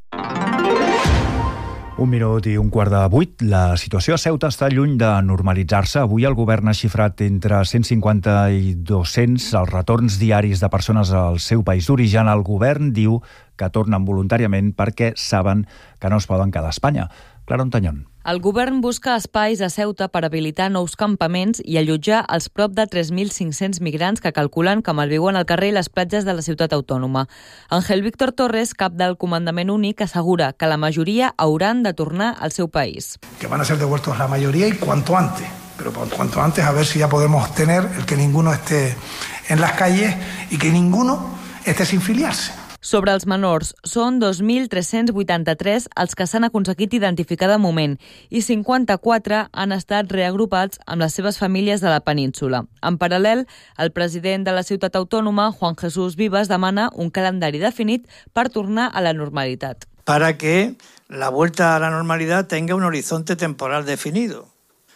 Un minut i un quart de vuit. La situació a Ceuta està lluny de normalitzar-se. Avui el govern ha xifrat entre cent cinquanta i dos-cents els retorns diaris de persones al seu país d'origen. El govern diu que tornen voluntàriament perquè saben que no es poden quedar a Espanya. Clara Ontañón. El govern busca espais a Ceuta per habilitar nous campaments i allotjar els prop de tres mil cinc-cents migrants que calculen que malviuen al carrer i les platges de la ciutat autònoma. Ángel Víctor Torres, cap del Comandament Únic, assegura que la majoria hauran de tornar al seu país. Que van a ser devueltos la mayoría y cuanto antes, pero cuanto antes a ver si ya podemos tener el que ninguno esté en las calles y que ninguno esté sin filiarse. Sobre els menors, són dos mil tres-cents vuitanta-tres els que s'han aconseguit identificar de moment i cinquanta-quatre han estat reagrupats amb les seves famílies de la península. En paral·lel, el president de la ciutat autònoma, Juan Jesús Vivas, demana un calendari definit per tornar a la normalitat. Para que la vuelta a la normalidad tenga un horizonte temporal definido.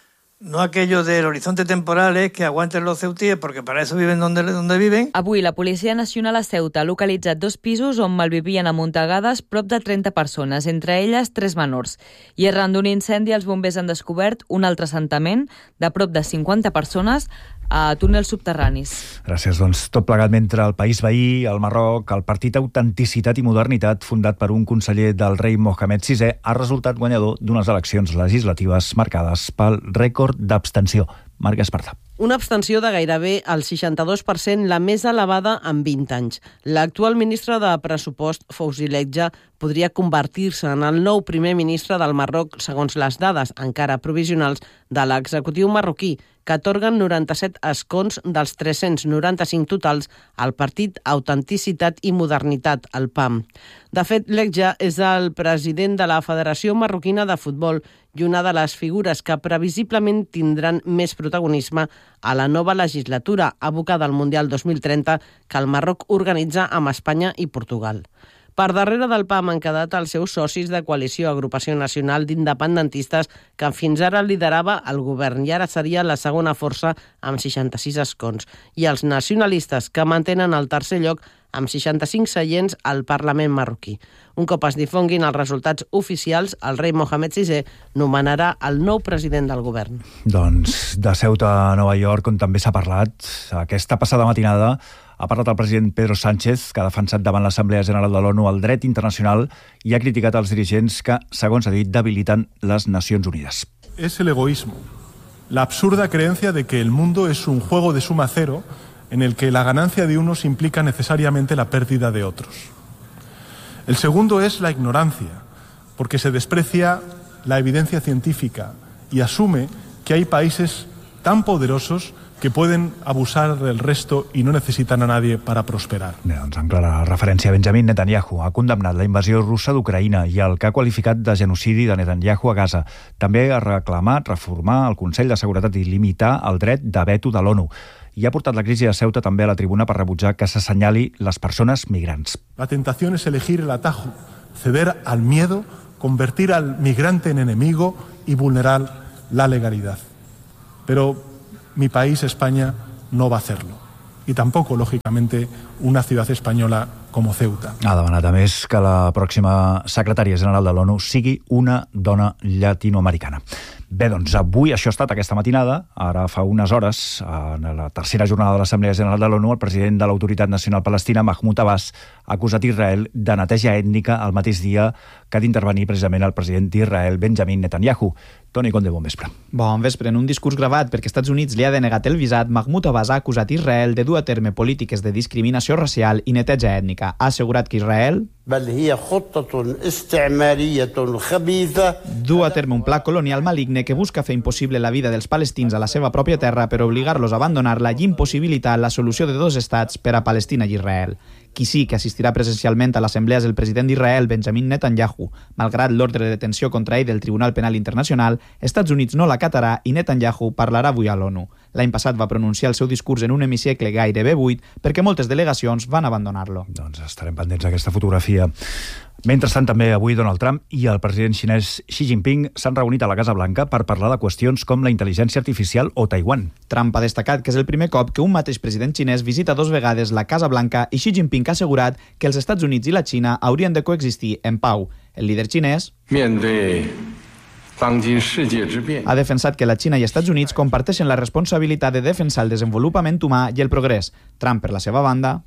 No aquello del horizonte temporal es que aguanten los ceutíes porque para eso viven donde, donde viven. Avui la Policia Nacional a Ceuta ha localitzat dos pisos on malvivien amuntegades prop de trenta persones, entre elles tres menors. I arran d'un incendi els bombers han descobert un altre assentament de prop de cinquanta persones a túnels subterranis. Gràcies. Doncs tot plegat mentre el país veí, el Marroc, el partit Autenticitat i Modernitat, fundat per un conseller del rei Mohamed sisè, ha resultat guanyador d'unes eleccions legislatives marcades pel rècord d'abstenció. Marc Esparza. Una abstenció de gairebé el seixanta-dos per cent, la més elevada en vint anys. L'actual ministre de Pressupost, Fouzi Lekja, podria convertir-se en el nou primer ministre del Marroc, segons les dades encara provisionals de l'executiu marroquí, que atorguen noranta-set escons dels tres-cents noranta-cinc totals al partit Autenticitat i Modernitat, el P A M. De fet, Lekja és el president de la Federació Marroquina de Futbol i una de les figures que previsiblement tindran més protagonisme a la nova legislatura abocada al Mundial dos mil trenta que el Marroc organitza amb Espanya i Portugal. Per darrere del P A M han quedat els seus socis de coalició Agrupació Nacional d'Independentistes que fins ara liderava el govern i ara seria la segona força amb seixanta-sis escons. I els nacionalistes que mantenen el tercer lloc amb seixanta-cinc seients al Parlament marroquí. Un cop es difonguin els resultats oficials, el rei Mohamed sisè nomenarà el nou president del govern. Doncs de Ceuta a Nova York, on també s'ha parlat, aquesta passada matinada ha parlat el president Pedro Sánchez, que ha defensat davant l'Assemblea General de l'ONU el dret internacional i ha criticat els dirigents que, segons ha dit, debiliten les Nacions Unides. Es el egoísmo, la absurda creencia de que el mundo es un juego de suma cero en el que la ganancia de unos implica necesariamente la pérdida de otros. El segundo es la ignorancia, porque se desprecia la evidencia científica y asume que hay países tan poderosos que pueden abusar del resto y no necesitan a nadie para prosperar. Bé, doncs en clara referència, Benjamin Netanyahu ha condemnat la invasió russa d'Ucraïna i el que ha qualificat de genocidi de Netanyahu a Gaza. També ha reclamat reformar el Consell de Seguretat i limitar el dret de veto de l'ONU. I ha portat la crisi de Ceuta també a la tribuna per rebutjar que s'assenyali les persones migrants. La tentación es elegir el atajo, ceder al miedo, convertir al migrante en enemigo y vulnerar la legalidad. Pero mi país, España, no va a hacerlo. Y tampoco, lógicamente, una ciudad española como Ceuta. Ha demanat, a més, que la pròxima secretària general de l'ONU sigui una dona llatinoamericana. Bé, doncs avui això ha estat aquesta matinada. Ara fa unes hores, en la tercera jornada de l'Assemblea General de l'ONU, el president de l'Autoritat Nacional Palestina, Mahmoud Abbas, ha acusat Israel de neteja ètnica el mateix dia que ha d'intervenir precisament el president d'Israel, Benjamin Netanyahu. Toni Conde, bon vespre. Bon vespre. En un discurs gravat perquè Estats Units li ha denegat el visat, Mahmoud Abbas ha acusat Israel de dur a terme polítiques de discriminació racial i neteja ètnica. Ha assegurat que Israel du a terme un pla colonial maligne que busca fer impossible la vida dels palestins a la seva pròpia terra per obligar-los a abandonar-la i impossibilitar la solució de dos estats per a Palestina i Israel. Qui sí que assistirà presencialment a l'assemblea és el president d'Israel, Benjamin Netanyahu. Malgrat l'ordre de detenció contra ell del Tribunal Penal Internacional, Estats Units no l'acatarà i Netanyahu parlarà avui a l'ONU. L'any passat va pronunciar el seu discurs en un hemicicle gairebé buit perquè moltes delegacions van abandonar-lo. Doncs estarem pendents d'aquesta fotografia. Mentrestant, també avui Donald Trump i el president xinès Xi Jinping s'han reunit a la Casa Blanca per parlar de qüestions com la intel·ligència artificial o Taiwan. Trump ha destacat que és el primer cop que un mateix president xinès visita dos vegades la Casa Blanca i Xi Jinping ha assegurat que els Estats Units i la Xina haurien de coexistir en pau. El líder xinès ha defensat que la Xina i Estats Units comparteixen la responsabilitat de defensar el desenvolupament humà i el progrés. Trump, per la seva banda,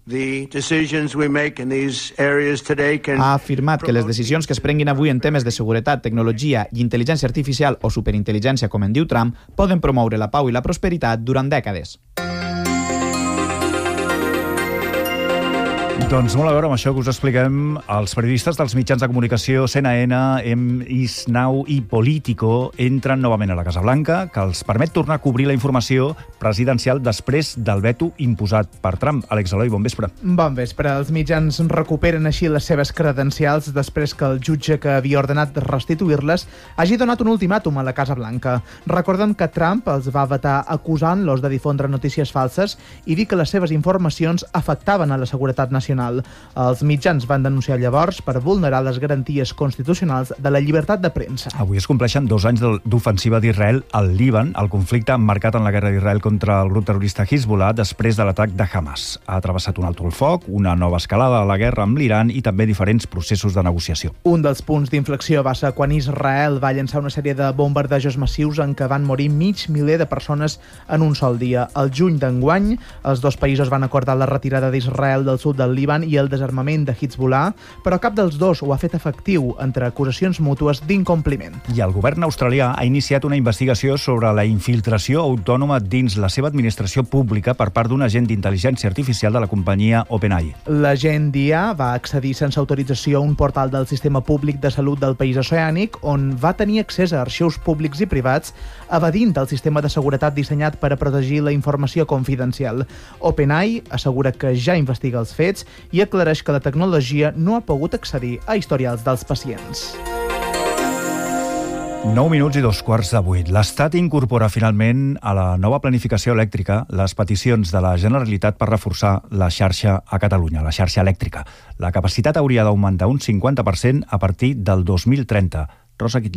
ha afirmat que les decisions que es prenguin avui en temes de seguretat, tecnologia i intel·ligència artificial o superintel·ligència, com en diu Trump, poden promoure la pau i la prosperitat durant dècades. Doncs molt a veure amb això que us expliquem. Els periodistes dels mitjans de comunicació C N N, M I S Now i Político entren novament a la Casa Blanca, que els permet tornar a cobrir la informació presidencial després del veto imposat per Trump. Àlex Eloi, bon vespre. Bon vespre. Els mitjans recuperen així les seves credencials després que el jutge que havia ordenat restituir-les hagi donat un ultimàtum a la Casa Blanca. Recordem que Trump els va vetar acusant-los de difondre notícies falses i dir que les seves informacions afectaven a la seguretat nacional. Els mitjans van denunciar llavors per vulnerar les garanties constitucionals de la llibertat de premsa. Avui es compleixen dos anys d'ofensiva d'Israel al Líban, el conflicte emmarcat en la guerra d'Israel contra el grup terrorista Hezbollah després de l'atac de Hamas. Ha travessat un alto el foc, una nova escalada a la guerra amb l'Iran i també diferents processos de negociació. Un dels punts d'inflexió va ser quan Israel va llançar una sèrie de bombardejos massius en què van morir mig miler de persones en un sol dia. El juny d'enguany, els dos països van acordar la retirada d'Israel del sud del Líban i el desarmament de Hezbollah, però cap dels dos ho ha fet efectiu, entre acusacions mútues d'incompliment. I el govern australià ha iniciat una investigació sobre la infiltració autònoma dins la seva administració pública per part d'un agent d'intel·ligència artificial de la companyia OpenAI. L'agent d'I A va accedir sense autorització a un portal del sistema públic de salut del país oceànic on va tenir accés a arxius públics i privats, evadint el sistema de seguretat dissenyat per a protegir la informació confidencial. OpenAI assegura que ja investiga els fets i aclareix que la tecnologia no ha pogut accedir a historials dels pacients. nou minuts i dos quarts de vuit. L'Estat incorpora finalment a la nova planificació elèctrica les peticions de la Generalitat per reforçar la xarxa a Catalunya, la xarxa elèctrica. La capacitat hauria d'augmentar un cinquanta per cent a partir del dos mil trenta. Rosa Quitlet.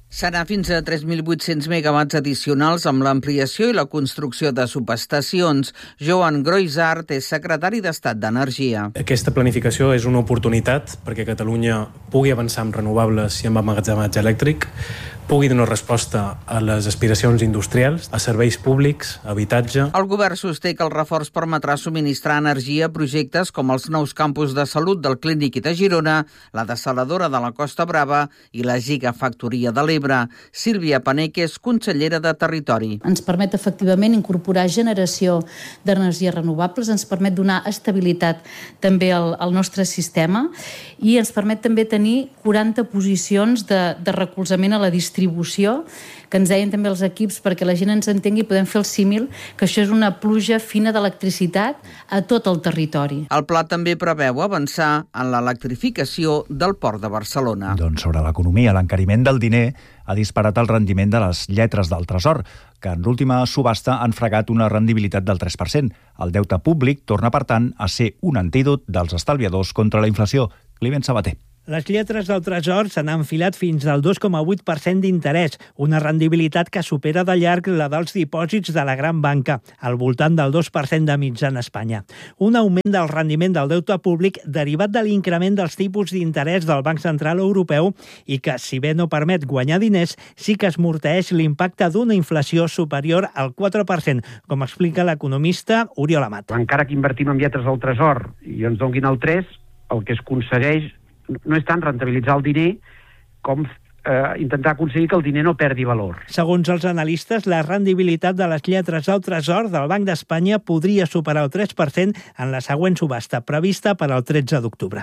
Serà fins a tres mil vuit-cents megawatts addicionals amb l'ampliació i la construcció de subestacions. Joan Groisart és secretari d'Estat d'Energia. Aquesta planificació és una oportunitat perquè Catalunya pugui avançar amb renovables i amb emmagatzematge elèctric, pugui donar resposta a les aspiracions industrials, a serveis públics, a habitatge. El govern sosté que el reforç permetrà subministrar energia a projectes com els nous campus de salut del Clínic de Girona, la dessaladora de la Costa Brava i la gigafactoria de l'Ebre. Sílvia Paneques, consellera de Territori. Ens permet efectivament incorporar generació d'energies renovables, ens permet donar estabilitat també al, al nostre sistema i ens permet també tenir quaranta posicions de, de recolzament a la distribució, que ens deien també els equips perquè la gent ens entengui i podem fer el símil, que això és una pluja fina d'electricitat a tot el territori. El pla també preveu avançar en l'electrificació del Port de Barcelona. Doncs sobre l'economia, l'encariment del diner ha disparat el rendiment de les lletres del Tresor, que en l'última subhasta han fregat una rendibilitat del tres per cent. El deute públic torna, per tant, a ser un antídot dels estalviadors contra la inflació. Climent Sabater. Les lletres del Tresor s'han enfilat fins al dos coma vuit per cent d'interès, una rendibilitat que supera de llarg la dels dipòsits de la gran banca, al voltant del dos per cent de mitjana a Espanya. Un augment del rendiment del deute públic derivat de l'increment dels tipus d'interès del Banc Central Europeu i que, si bé no permet guanyar diners, sí que esmorteeix l'impacte d'una inflació superior al quatre per cent, com explica l'economista Oriol Amat. Encara que invertim en lletres del Tresor i ens donguin el tres, el que es aconsegueix no és tant rentabilitzar el diner com eh, intentar aconseguir que el diner no perdi valor. Segons els analistes, la rendibilitat de les lletres del Tresor del Banc d'Espanya podria superar el tres per cent en la següent subhasta, prevista per al tretze d'octubre.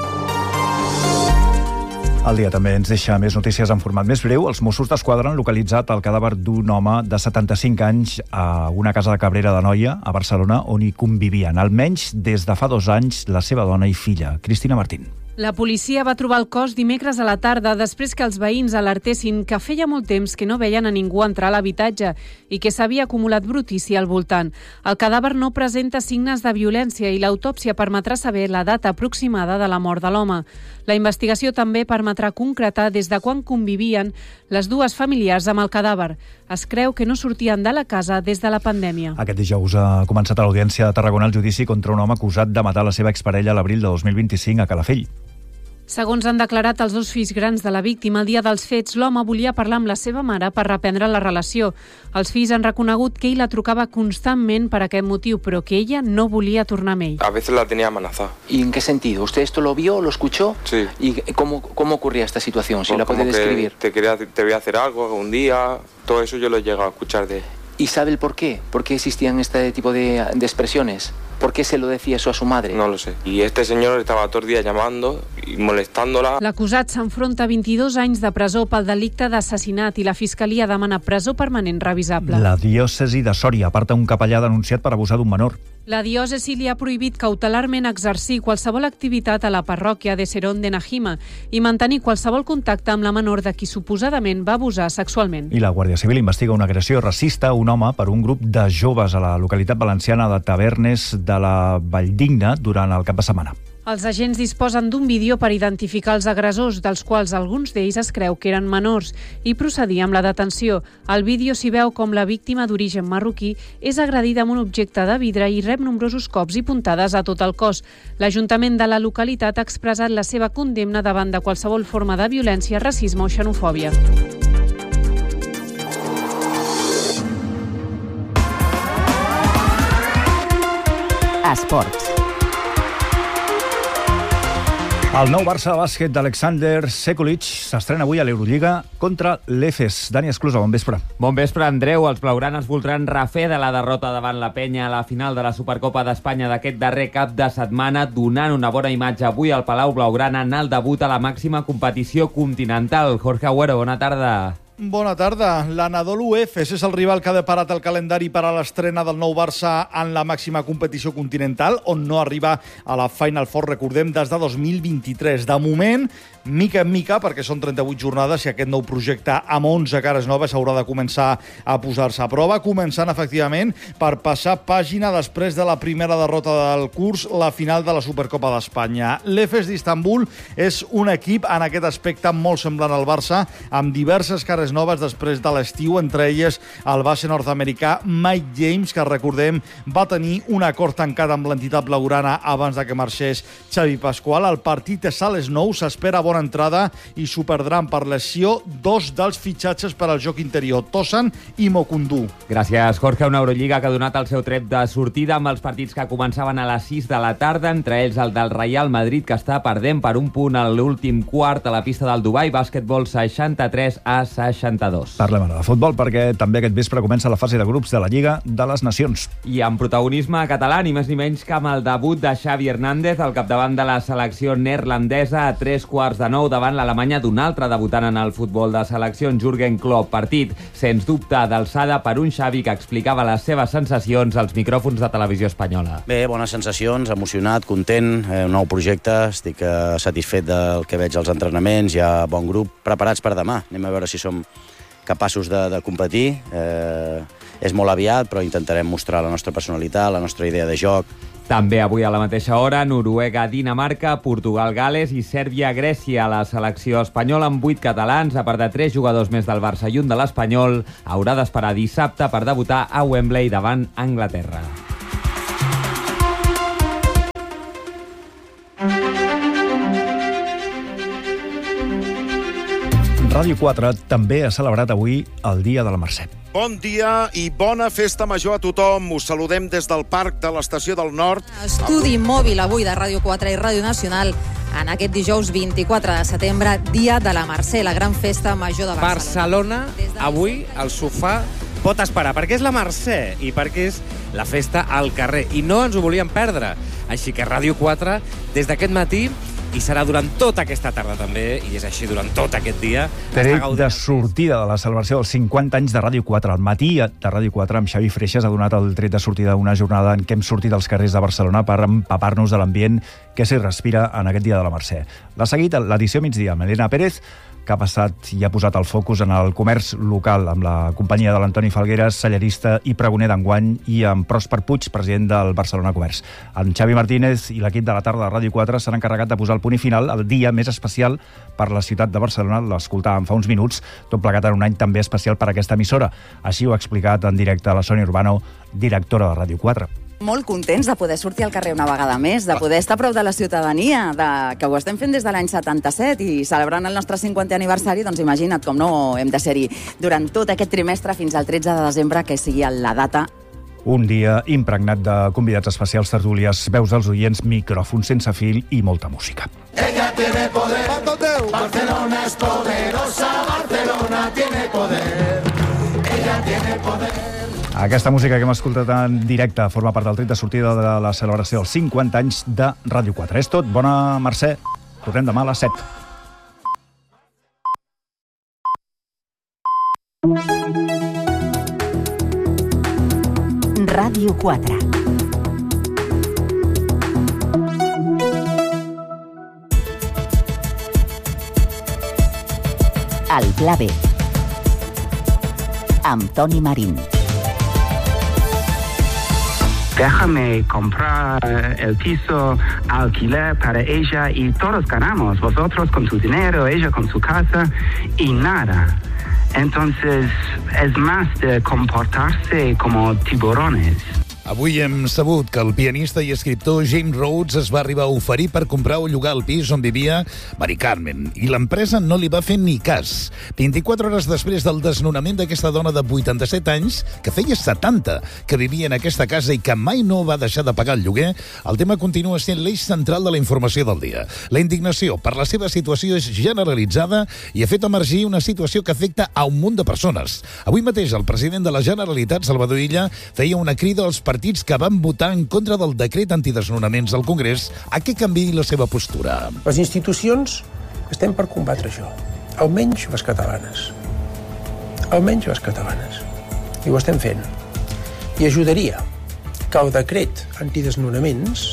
El dia també ens deixa més notícies en format més breu. Els Mossos d'Esquadra han localitzat el cadàver d'un home de setanta-cinc anys a una casa de Cabrera d'Anoia, a Barcelona, on hi convivien, almenys des de fa dos anys, la seva dona i filla. Cristina Martín. La policia va trobar el cos dimecres a la tarda després que els veïns alertessin que feia molt temps que no veien a ningú entrar a l'habitatge i que s'havia acumulat brutícia al voltant. El cadàver no presenta signes de violència i l'autòpsia permetrà saber la data aproximada de la mort de l'home. La investigació també permetrà concretar des de quan convivien les dues familiars amb el cadàver. Es creu que no sortien de la casa des de la pandèmia. Aquest dijous ha començat a l'Audiència de Tarragona el judici contra un home acusat de matar la seva exparella a l'abril de dos mil vint-i-cinc a Calafell. Segons han declarat els dos fills grans de la víctima, el dia dels fets, l'home volia parlar amb la seva mare per reprendre la relació. Els fills han reconegut que ell la trucava constantment per aquest motiu, però que ella no volia tornar amb ell. A veces la tenía amenazada. ¿Y en qué sentido? ¿Usted esto lo vio, lo escuchó? Sí. ¿Y cómo, cómo ocurría esta situación? Si Pues la puede como que describir. Te, quería, te voy a hacer algo algún día, todo eso yo lo he llegado a escuchar de él. ¿Y sabe el por qué? ¿Por qué existían este tipo de, de expresiones? ¿Por qué se lo decía eso a su madre? No lo sé. Y este señor estaba todo el día llamando y molestándola. L'acusat s'enfronta a vint-i-dos anys de presó pel delicte d'assassinat i la Fiscalia demana presó permanent revisable. La diòcesi de Sòria aparta un capellà denunciat per abusar d'un menor. La diòcesi li ha prohibit cautelarment exercir qualsevol activitat a la parròquia de Serón de Najima i mantenir qualsevol contacte amb la menor de qui suposadament va abusar sexualment. I la Guàrdia Civil investiga una agressió racista a un home per un grup de joves a la localitat valenciana de Tavernes de la Valldigna durant el cap de setmana. Els agents disposen d'un vídeo per identificar els agressors, dels quals alguns d'ells es creu que eren menors, i procedir amb la detenció. Al vídeo s'hi veu com la víctima d'origen marroquí és agredida amb un objecte de vidre i rep nombrosos cops i puntades a tot el cos. L'Ajuntament de la localitat ha expressat la seva condemna davant de qualsevol forma de violència, racisme o xenofòbia. Esports. El nou Barça de bàsquet d'Alexander Sekulic s'estrena avui a l'Eurolliga contra l'Efes. Dani Esclusa, bon vespre. Bon vespre, Andreu. Els blaugranes voldran refer de la derrota davant la Penya a la final de la Supercopa d'Espanya d'aquest darrer cap de setmana, donant una bona imatge avui al Palau Blaugrana en el debut a la màxima competició continental. Jorge Agüero, bona tarda. Bona tarda. L'Anadolu Efes és el rival que ha deparat el calendari per a l'estrena del nou Barça en la màxima competició continental, on no arriba a la Final Four, recordem, des de dos mil vint-i-tres. De moment, mica en mica, perquè són trenta-vuit jornades i aquest nou projecte amb onze cares noves haurà de començar a posar-se a prova, començant efectivament per passar pàgina després de la primera derrota del curs, la final de la Supercopa d'Espanya. L'Efes d'Istanbul és un equip en aquest aspecte molt semblant al Barça, amb diverses cares noves després de l'estiu, entre elles el base nord-americà Mike James, que recordem va tenir un acord tancat amb l'entitat blaugrana abans de que marxés Xavi Pascual. El partit és a les nou, s'espera bona entrada i s'ho perdran per lesió dos dels fitxatges per al joc interior, Tosan i Mokundu. Gràcies, Jorge. Una Eurolliga que ha donat el seu tret de sortida amb els partits que començaven a les sis de la tarda, entre ells el del Real Madrid, que està perdent per un punt a l'últim quart a la pista del Dubai, bàsquetbol seixanta-tres a seixanta-dos. Parlem ara de futbol perquè també aquest vespre comença la fase de grups de la Lliga de les Nacions. I amb protagonisme català, ni més ni menys que amb el debut de Xavi Hernández al capdavant de la selecció neerlandesa a tres quarts de nou davant l'Alemanya d'un altre debutant en el futbol de seleccions, Jürgen Klopp. Partit, sens dubte, d'alçada per un Xavi que explicava les seves sensacions als micròfons de Televisió Espanyola. Bé, bones sensacions, emocionat, content, eh, un nou projecte, estic eh, satisfet del que veig als entrenaments, hi ha bon grup, preparats per demà. Anem a veure si som capaços de, de competir. Eh, és molt aviat, però intentarem mostrar la nostra personalitat, la nostra idea de joc. També avui a la mateixa hora, Noruega, Dinamarca, Portugal, Gales i Sèrbia, Grècia. La selecció espanyola amb vuit catalans, a part de tres jugadors més del Barça i un de l'Espanyol, haurà d'esperar dissabte per debutar a Wembley davant Anglaterra. Ràdio quatre també ha celebrat avui el Dia de la Mercè. Bon dia i bona festa major a tothom. Us saludem des del Parc de l'Estació del Nord. Estudi mòbil avui de Ràdio quatre i Ràdio Nacional en aquest dijous vint-i-quatre de setembre, Dia de la Mercè, la gran festa major de Barcelona. Barcelona, avui, el sofà pot esperar, perquè és la Mercè i perquè és la festa al carrer. I no ens ho volíem perdre. Així que Ràdio quatre, des d'aquest matí, i serà durant tota aquesta tarda també, i és així durant tot aquest dia. Tret de sortida de la celebració dels cinquanta anys de Ràdio quatre. Al matí de Ràdio quatre amb Xavi Freixas ha donat el tret de sortida d'una jornada en què hem sortit als carrers de Barcelona per empapar-nos de l'ambient que s'hi respira en aquest Dia de la Mercè. L'ha seguit l'edició migdia amb Elena Pérez, que ha passat i ha posat el focus en el comerç local amb la companyia de l'Antoni Falgueres, cellerista i pregoner d'enguany, i amb Pròsper Puig, president del Barcelona Comerç. En Xavi Martínez i l'equip de la tarda de Ràdio quatre s'han encarregat de posar el punt i final al dia més especial per la ciutat de Barcelona. L'escoltàvem fa uns minuts, tot plegat en un any també especial per a aquesta emissora. Així ho ha explicat en directe a la Sònia Urbano, directora de Ràdio quatre. Molt contents de poder sortir al carrer una vegada més, de poder estar a prop de la ciutadania, de, que ho estem fent des de l'any setanta-set i celebrant el nostre cinquantè aniversari, doncs imagina't com no hem de ser-hi durant tot aquest trimestre fins al tretze de desembre, que sigui la data. Un dia impregnat de convidats especials, tertúlies, veus dels oients, micròfons sense fil i molta música. Ella tiene poder, Barcelona es poderosa, Barcelona tiene poder, ella tiene poder. Aquesta música que hem escoltat en directe forma part del tret de sortida de la celebració dels cinquanta anys de Ràdio quatre. És tot. Bona Mercè. Tornem demà a les set. Ràdio quatre. El Pla B. Amb Toni Marín. Déjame comprar el piso, alquiler para ella y todos ganamos. Vosotros con tu dinero, ella con su casa y nada. Entonces es más de comportarse como tiburones. Avui hem sabut que el pianista i escriptor James Rhodes es va arribar a oferir per comprar o llogar el pis on vivia Mari Carmen, i l'empresa no li va fer ni cas. vint-i-quatre hores després del desnonament d'aquesta dona de vuitanta-set anys, que feia setanta que vivia en aquesta casa i que mai no va deixar de pagar el lloguer, el tema continua sent l'eix central de la informació del dia. La indignació per la seva situació és generalitzada i ha fet emergir una situació que afecta a un munt de persones. Avui mateix el president de la Generalitat, Salvador Illa, feia una crida als partits partits que van votar en contra del decret antidesnonaments al Congrés a què canviï la seva postura. Les institucions estem per combatre això, almenys les catalanes. almenys les catalanes. I ho estem fent. I ajudaria que el decret antidesnonaments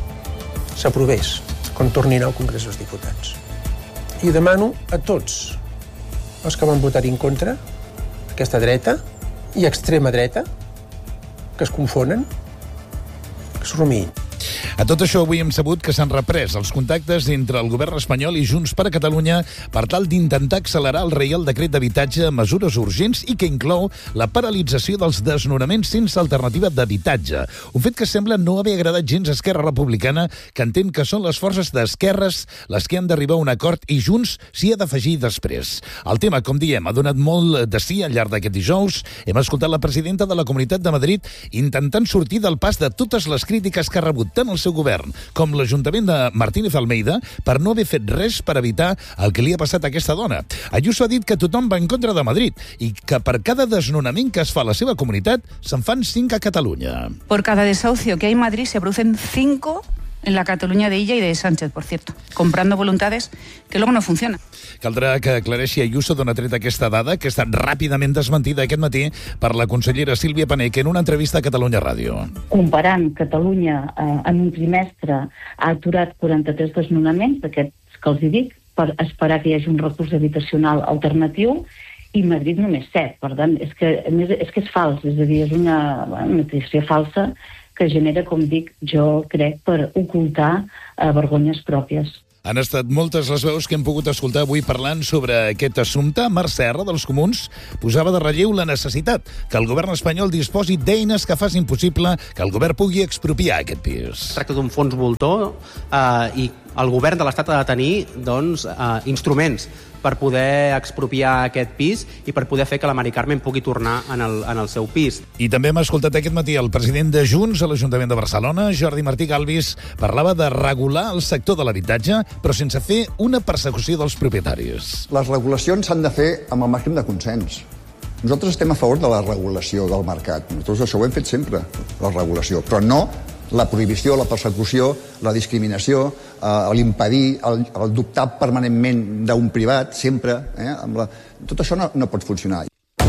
s'aprovés quan tornin al Congrés dels Diputats. I demano a tots els que van votar en contra, aquesta dreta i extrema dreta, que es confonen, que es rumiïn. A tot això, avui hem sabut que s'han reprès els contactes entre el govern espanyol i Junts per Catalunya per tal d'intentar accelerar el Reial Decret d'Habitatge amb mesures urgents i que inclou la paralització dels desnonaments sense alternativa d'habitatge. Un fet que sembla no haver agradat gens a Esquerra Republicana, que entén que són les forces d'esquerres les que han d'arribar a un acord i Junts s'hi ha d'afegir després. El tema, com diem, ha donat molt de sí al llarg d'aquest dijous. Hem escoltat la presidenta de la Comunitat de Madrid intentant sortir del pas de totes les crítiques que ha rebut tant el seu govern com l'Ajuntament de Martínez Almeida per no haver fet res per evitar el que li ha passat a aquesta dona. Ayuso ha dit que tothom va en contra de Madrid i que per cada desnonament que es fa a la seva comunitat se'n fan cinc a Catalunya. Por cada desahucio que hay en Madrid se producen cinco en la Cataluña de Illa y de Sánchez, por cierto, comprando voluntades que luego no funcionan. Caldrà que aclareixi Ayuso d'on ha tret aquesta dada, que ha estat ràpidament desmentida aquest matí per la consellera Sílvia Paneque en una entrevista a Catalunya Ràdio. Comparant, Catalunya eh, en un trimestre ha aturat quaranta-tres desnonaments, d'aquests que els hi dic, per esperar que hi hagi un recurs habitacional alternatiu, i Madrid només set. Per tant, és que, és que és fals, és a dir, és una, una notícia falsa que genera, com dic, jo crec, per ocultar eh, vergonyes pròpies. Han estat moltes les veus que hem pogut escoltar avui parlant sobre aquest assumpte. Marc Serra, dels Comuns, posava de relleu la necessitat que el govern espanyol disposi d'eines que facin possible que el govern pugui expropiar aquest pis. Es tracta d'un fons voltor eh, i el govern de l'Estat ha de tenir doncs, eh, instruments per poder expropiar aquest pis i per poder fer que la Mari Carmen pugui tornar en el, en el seu pis. I també hem escoltat aquest matí el president de Junts a l'Ajuntament de Barcelona, Jordi Martí Galvis, parlava de regular el sector de l'habitatge, però sense fer una persecució dels propietaris. Les regulacions s'han de fer amb el màxim de consens. Nosaltres estem a favor de la regulació del mercat. Nosaltres això ho hem fet sempre, la regulació, però no la prohibició, la persecució, la discriminació, eh, l'impedir, el, el dubtar permanentment d'un privat, sempre. Eh, amb la... Tot això no, no pot funcionar.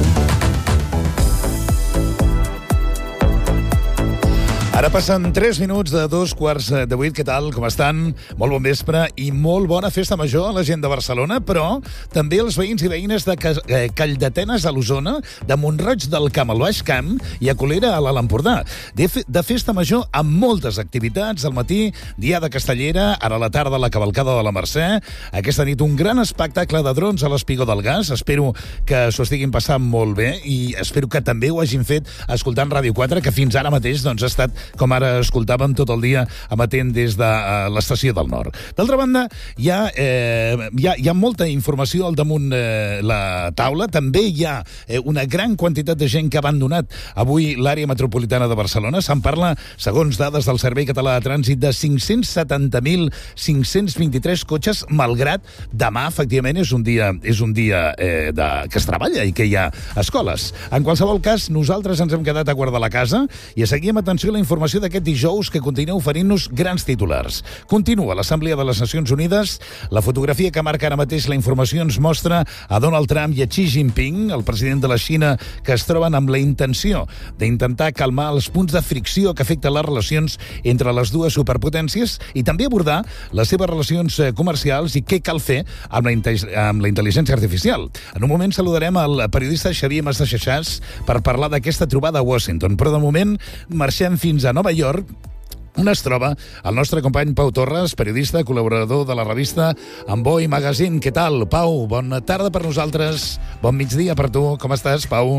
Ara passen tres minuts de dos quarts de vuit. Què tal? Com estan? Molt bon vespre i molt bona festa major a la gent de Barcelona, però també als veïns i veïnes de Calldetenes a l'Osona, de Mont-roig del Camp al Baix Camp i a Colera a l'Alt Empordà. De, de festa major amb moltes activitats. Al matí, diada castellera, ara a la tarda la cavalcada de la Mercè. Aquesta nit un gran espectacle de drons a l'Espigó del Gas. Espero que s'ho estiguin passant molt bé i espero que també ho hagin fet escoltant Ràdio quatre, que fins ara mateix doncs, ha estat, com ara escoltàvem, tot el dia amatent des de uh, l'estació del Nord. D'altra banda, hi ha, eh, hi ha, hi ha molta informació al damunt eh, la taula. També hi ha eh, una gran quantitat de gent que ha abandonat avui l'àrea metropolitana de Barcelona. Se'n parla, segons dades del Servei Català de Trànsit, de cinc-cents setanta mil cinc-cents vint-i-tres cotxes, malgrat demà, efectivament, és un dia, és un dia eh, de, que es treballa i que hi ha escoles. En qualsevol cas, nosaltres ens hem quedat a guardar la casa i a seguir amb atenció la informació informació d'aquest dijous que continua oferint-nos grans titulars. Continua l'Assemblea de les Nacions Unides. La fotografia que marca ara mateix la informació ens mostra a Donald Trump i a Xi Jinping, el president de la Xina, que es troben amb la intenció d'intentar calmar els punts de fricció que afecten les relacions entre les dues superpotències i també abordar les seves relacions comercials i què cal fer amb la, amb la intel·ligència artificial. En un moment saludarem el periodista Xavier Masdexexàs per parlar d'aquesta trobada a Washington, però de moment marxem fins a Nova York, on es troba el nostre company Pau Torres, periodista, col·laborador de la revista Amboy Magazine. Què tal, Pau? Bona tarda per nosaltres, bon migdia per tu. Com estàs, Pau?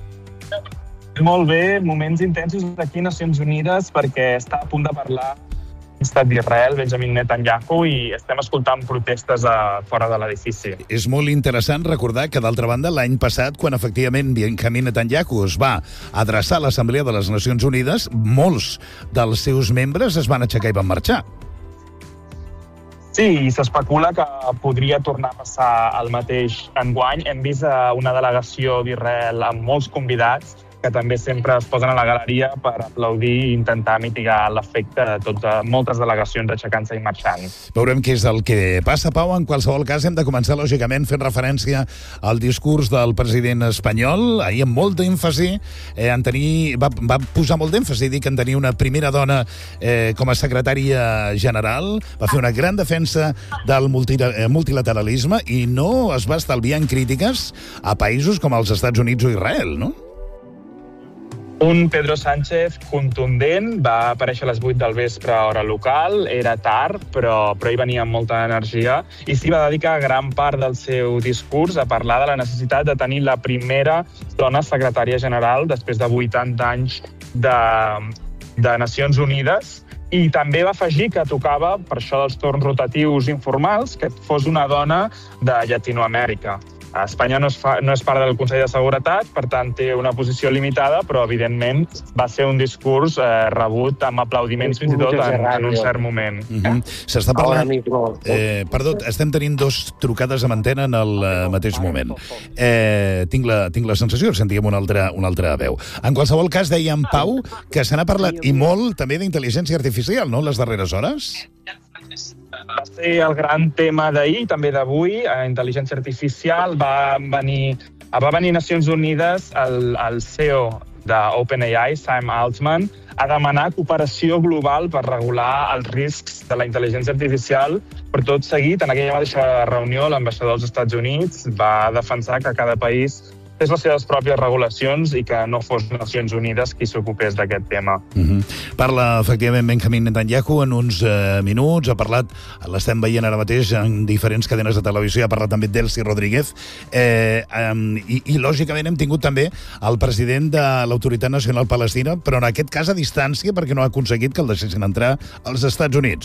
Molt bé, moments intensos aquí a Nacions Unides perquè està a punt de parlar l'estat d'Israel, Benjamin Netanyahu, i estem escoltant protestes a fora de l'edifici. És molt interessant recordar que, d'altra banda, l'any passat, quan efectivament Benjamin Netanyahu es va adreçar a l'Assemblea de les Nacions Unides, molts dels seus membres es van aixecar i van marxar. Sí, i s'especula que podria tornar a passar el mateix enguany. Hem vist una delegació d'Israel amb molts convidats que també sempre es posen a la galeria per aplaudir i intentar mitigar l'efecte de totes, moltes delegacions aixecant-se i marxant. Veurem què és el que passa, Pau. En qualsevol cas, hem de començar, lògicament, fent referència al discurs del president espanyol. Ahir, amb molt d'èmfasi, eh, en tenir, va, va posar molt d'èmfasi, dir que en tenir una primera dona eh, com a secretària general, va fer una gran defensa del multi, eh, multilateralisme i no es va estalviar en crítiques a països com els Estats Units o Israel, no? Un Pedro Sánchez contundent, va aparèixer a les vuit del vespre a hora local, era tard, però, però hi venia amb molta energia, i s'hi va dedicar gran part del seu discurs a parlar de la necessitat de tenir la primera dona secretària general després de vuitanta anys de, de Nacions Unides, i també va afegir que tocava, per això dels torns rotatius informals, que fos una dona de Llatinoamèrica. Espanya no és, fa, no és part del Consell de Seguretat, per tant té una posició limitada, però evidentment va ser un discurs eh, rebut amb aplaudiments fins i tot en, en un cert moment. Uh-huh. S'està parlant... Eh, perdó, estem tenint dos trucades amb antena en el eh, mateix moment. Eh, tinc, la, tinc la sensació que sentíem una altra, una altra veu. En qualsevol cas, deia en Pau que se n'ha parlat i molt també d'intel·ligència artificial, no?, les darreres hores? Va ser el gran tema d'ahir, també d'avui. A intel·ligència artificial va venir, va venir a Nacions Unides el, el C E O d'OpenAI, Sam Altman, a demanar cooperació global per regular els riscs de la intel·ligència artificial. Per tot seguit, en aquella mateixa reunió, l'ambaixador dels Estats Units va defensar que cada país fes les seves pròpies regulacions i que no fos Nacions Unides qui s'ocupés d'aquest tema. Uh-huh. Parla, efectivament, Benjamin Netanyahu en uns uh, minuts. Ha parlat, l'estem veient ara mateix en diferents cadenes de televisió, ha parlat també d'Elsi Rodríguez. Eh, um, i, I, lògicament, hem tingut també el president de l'Autoritat Nacional Palestina, però en aquest cas a distància, perquè no ha aconseguit que el deixessin entrar als Estats Units.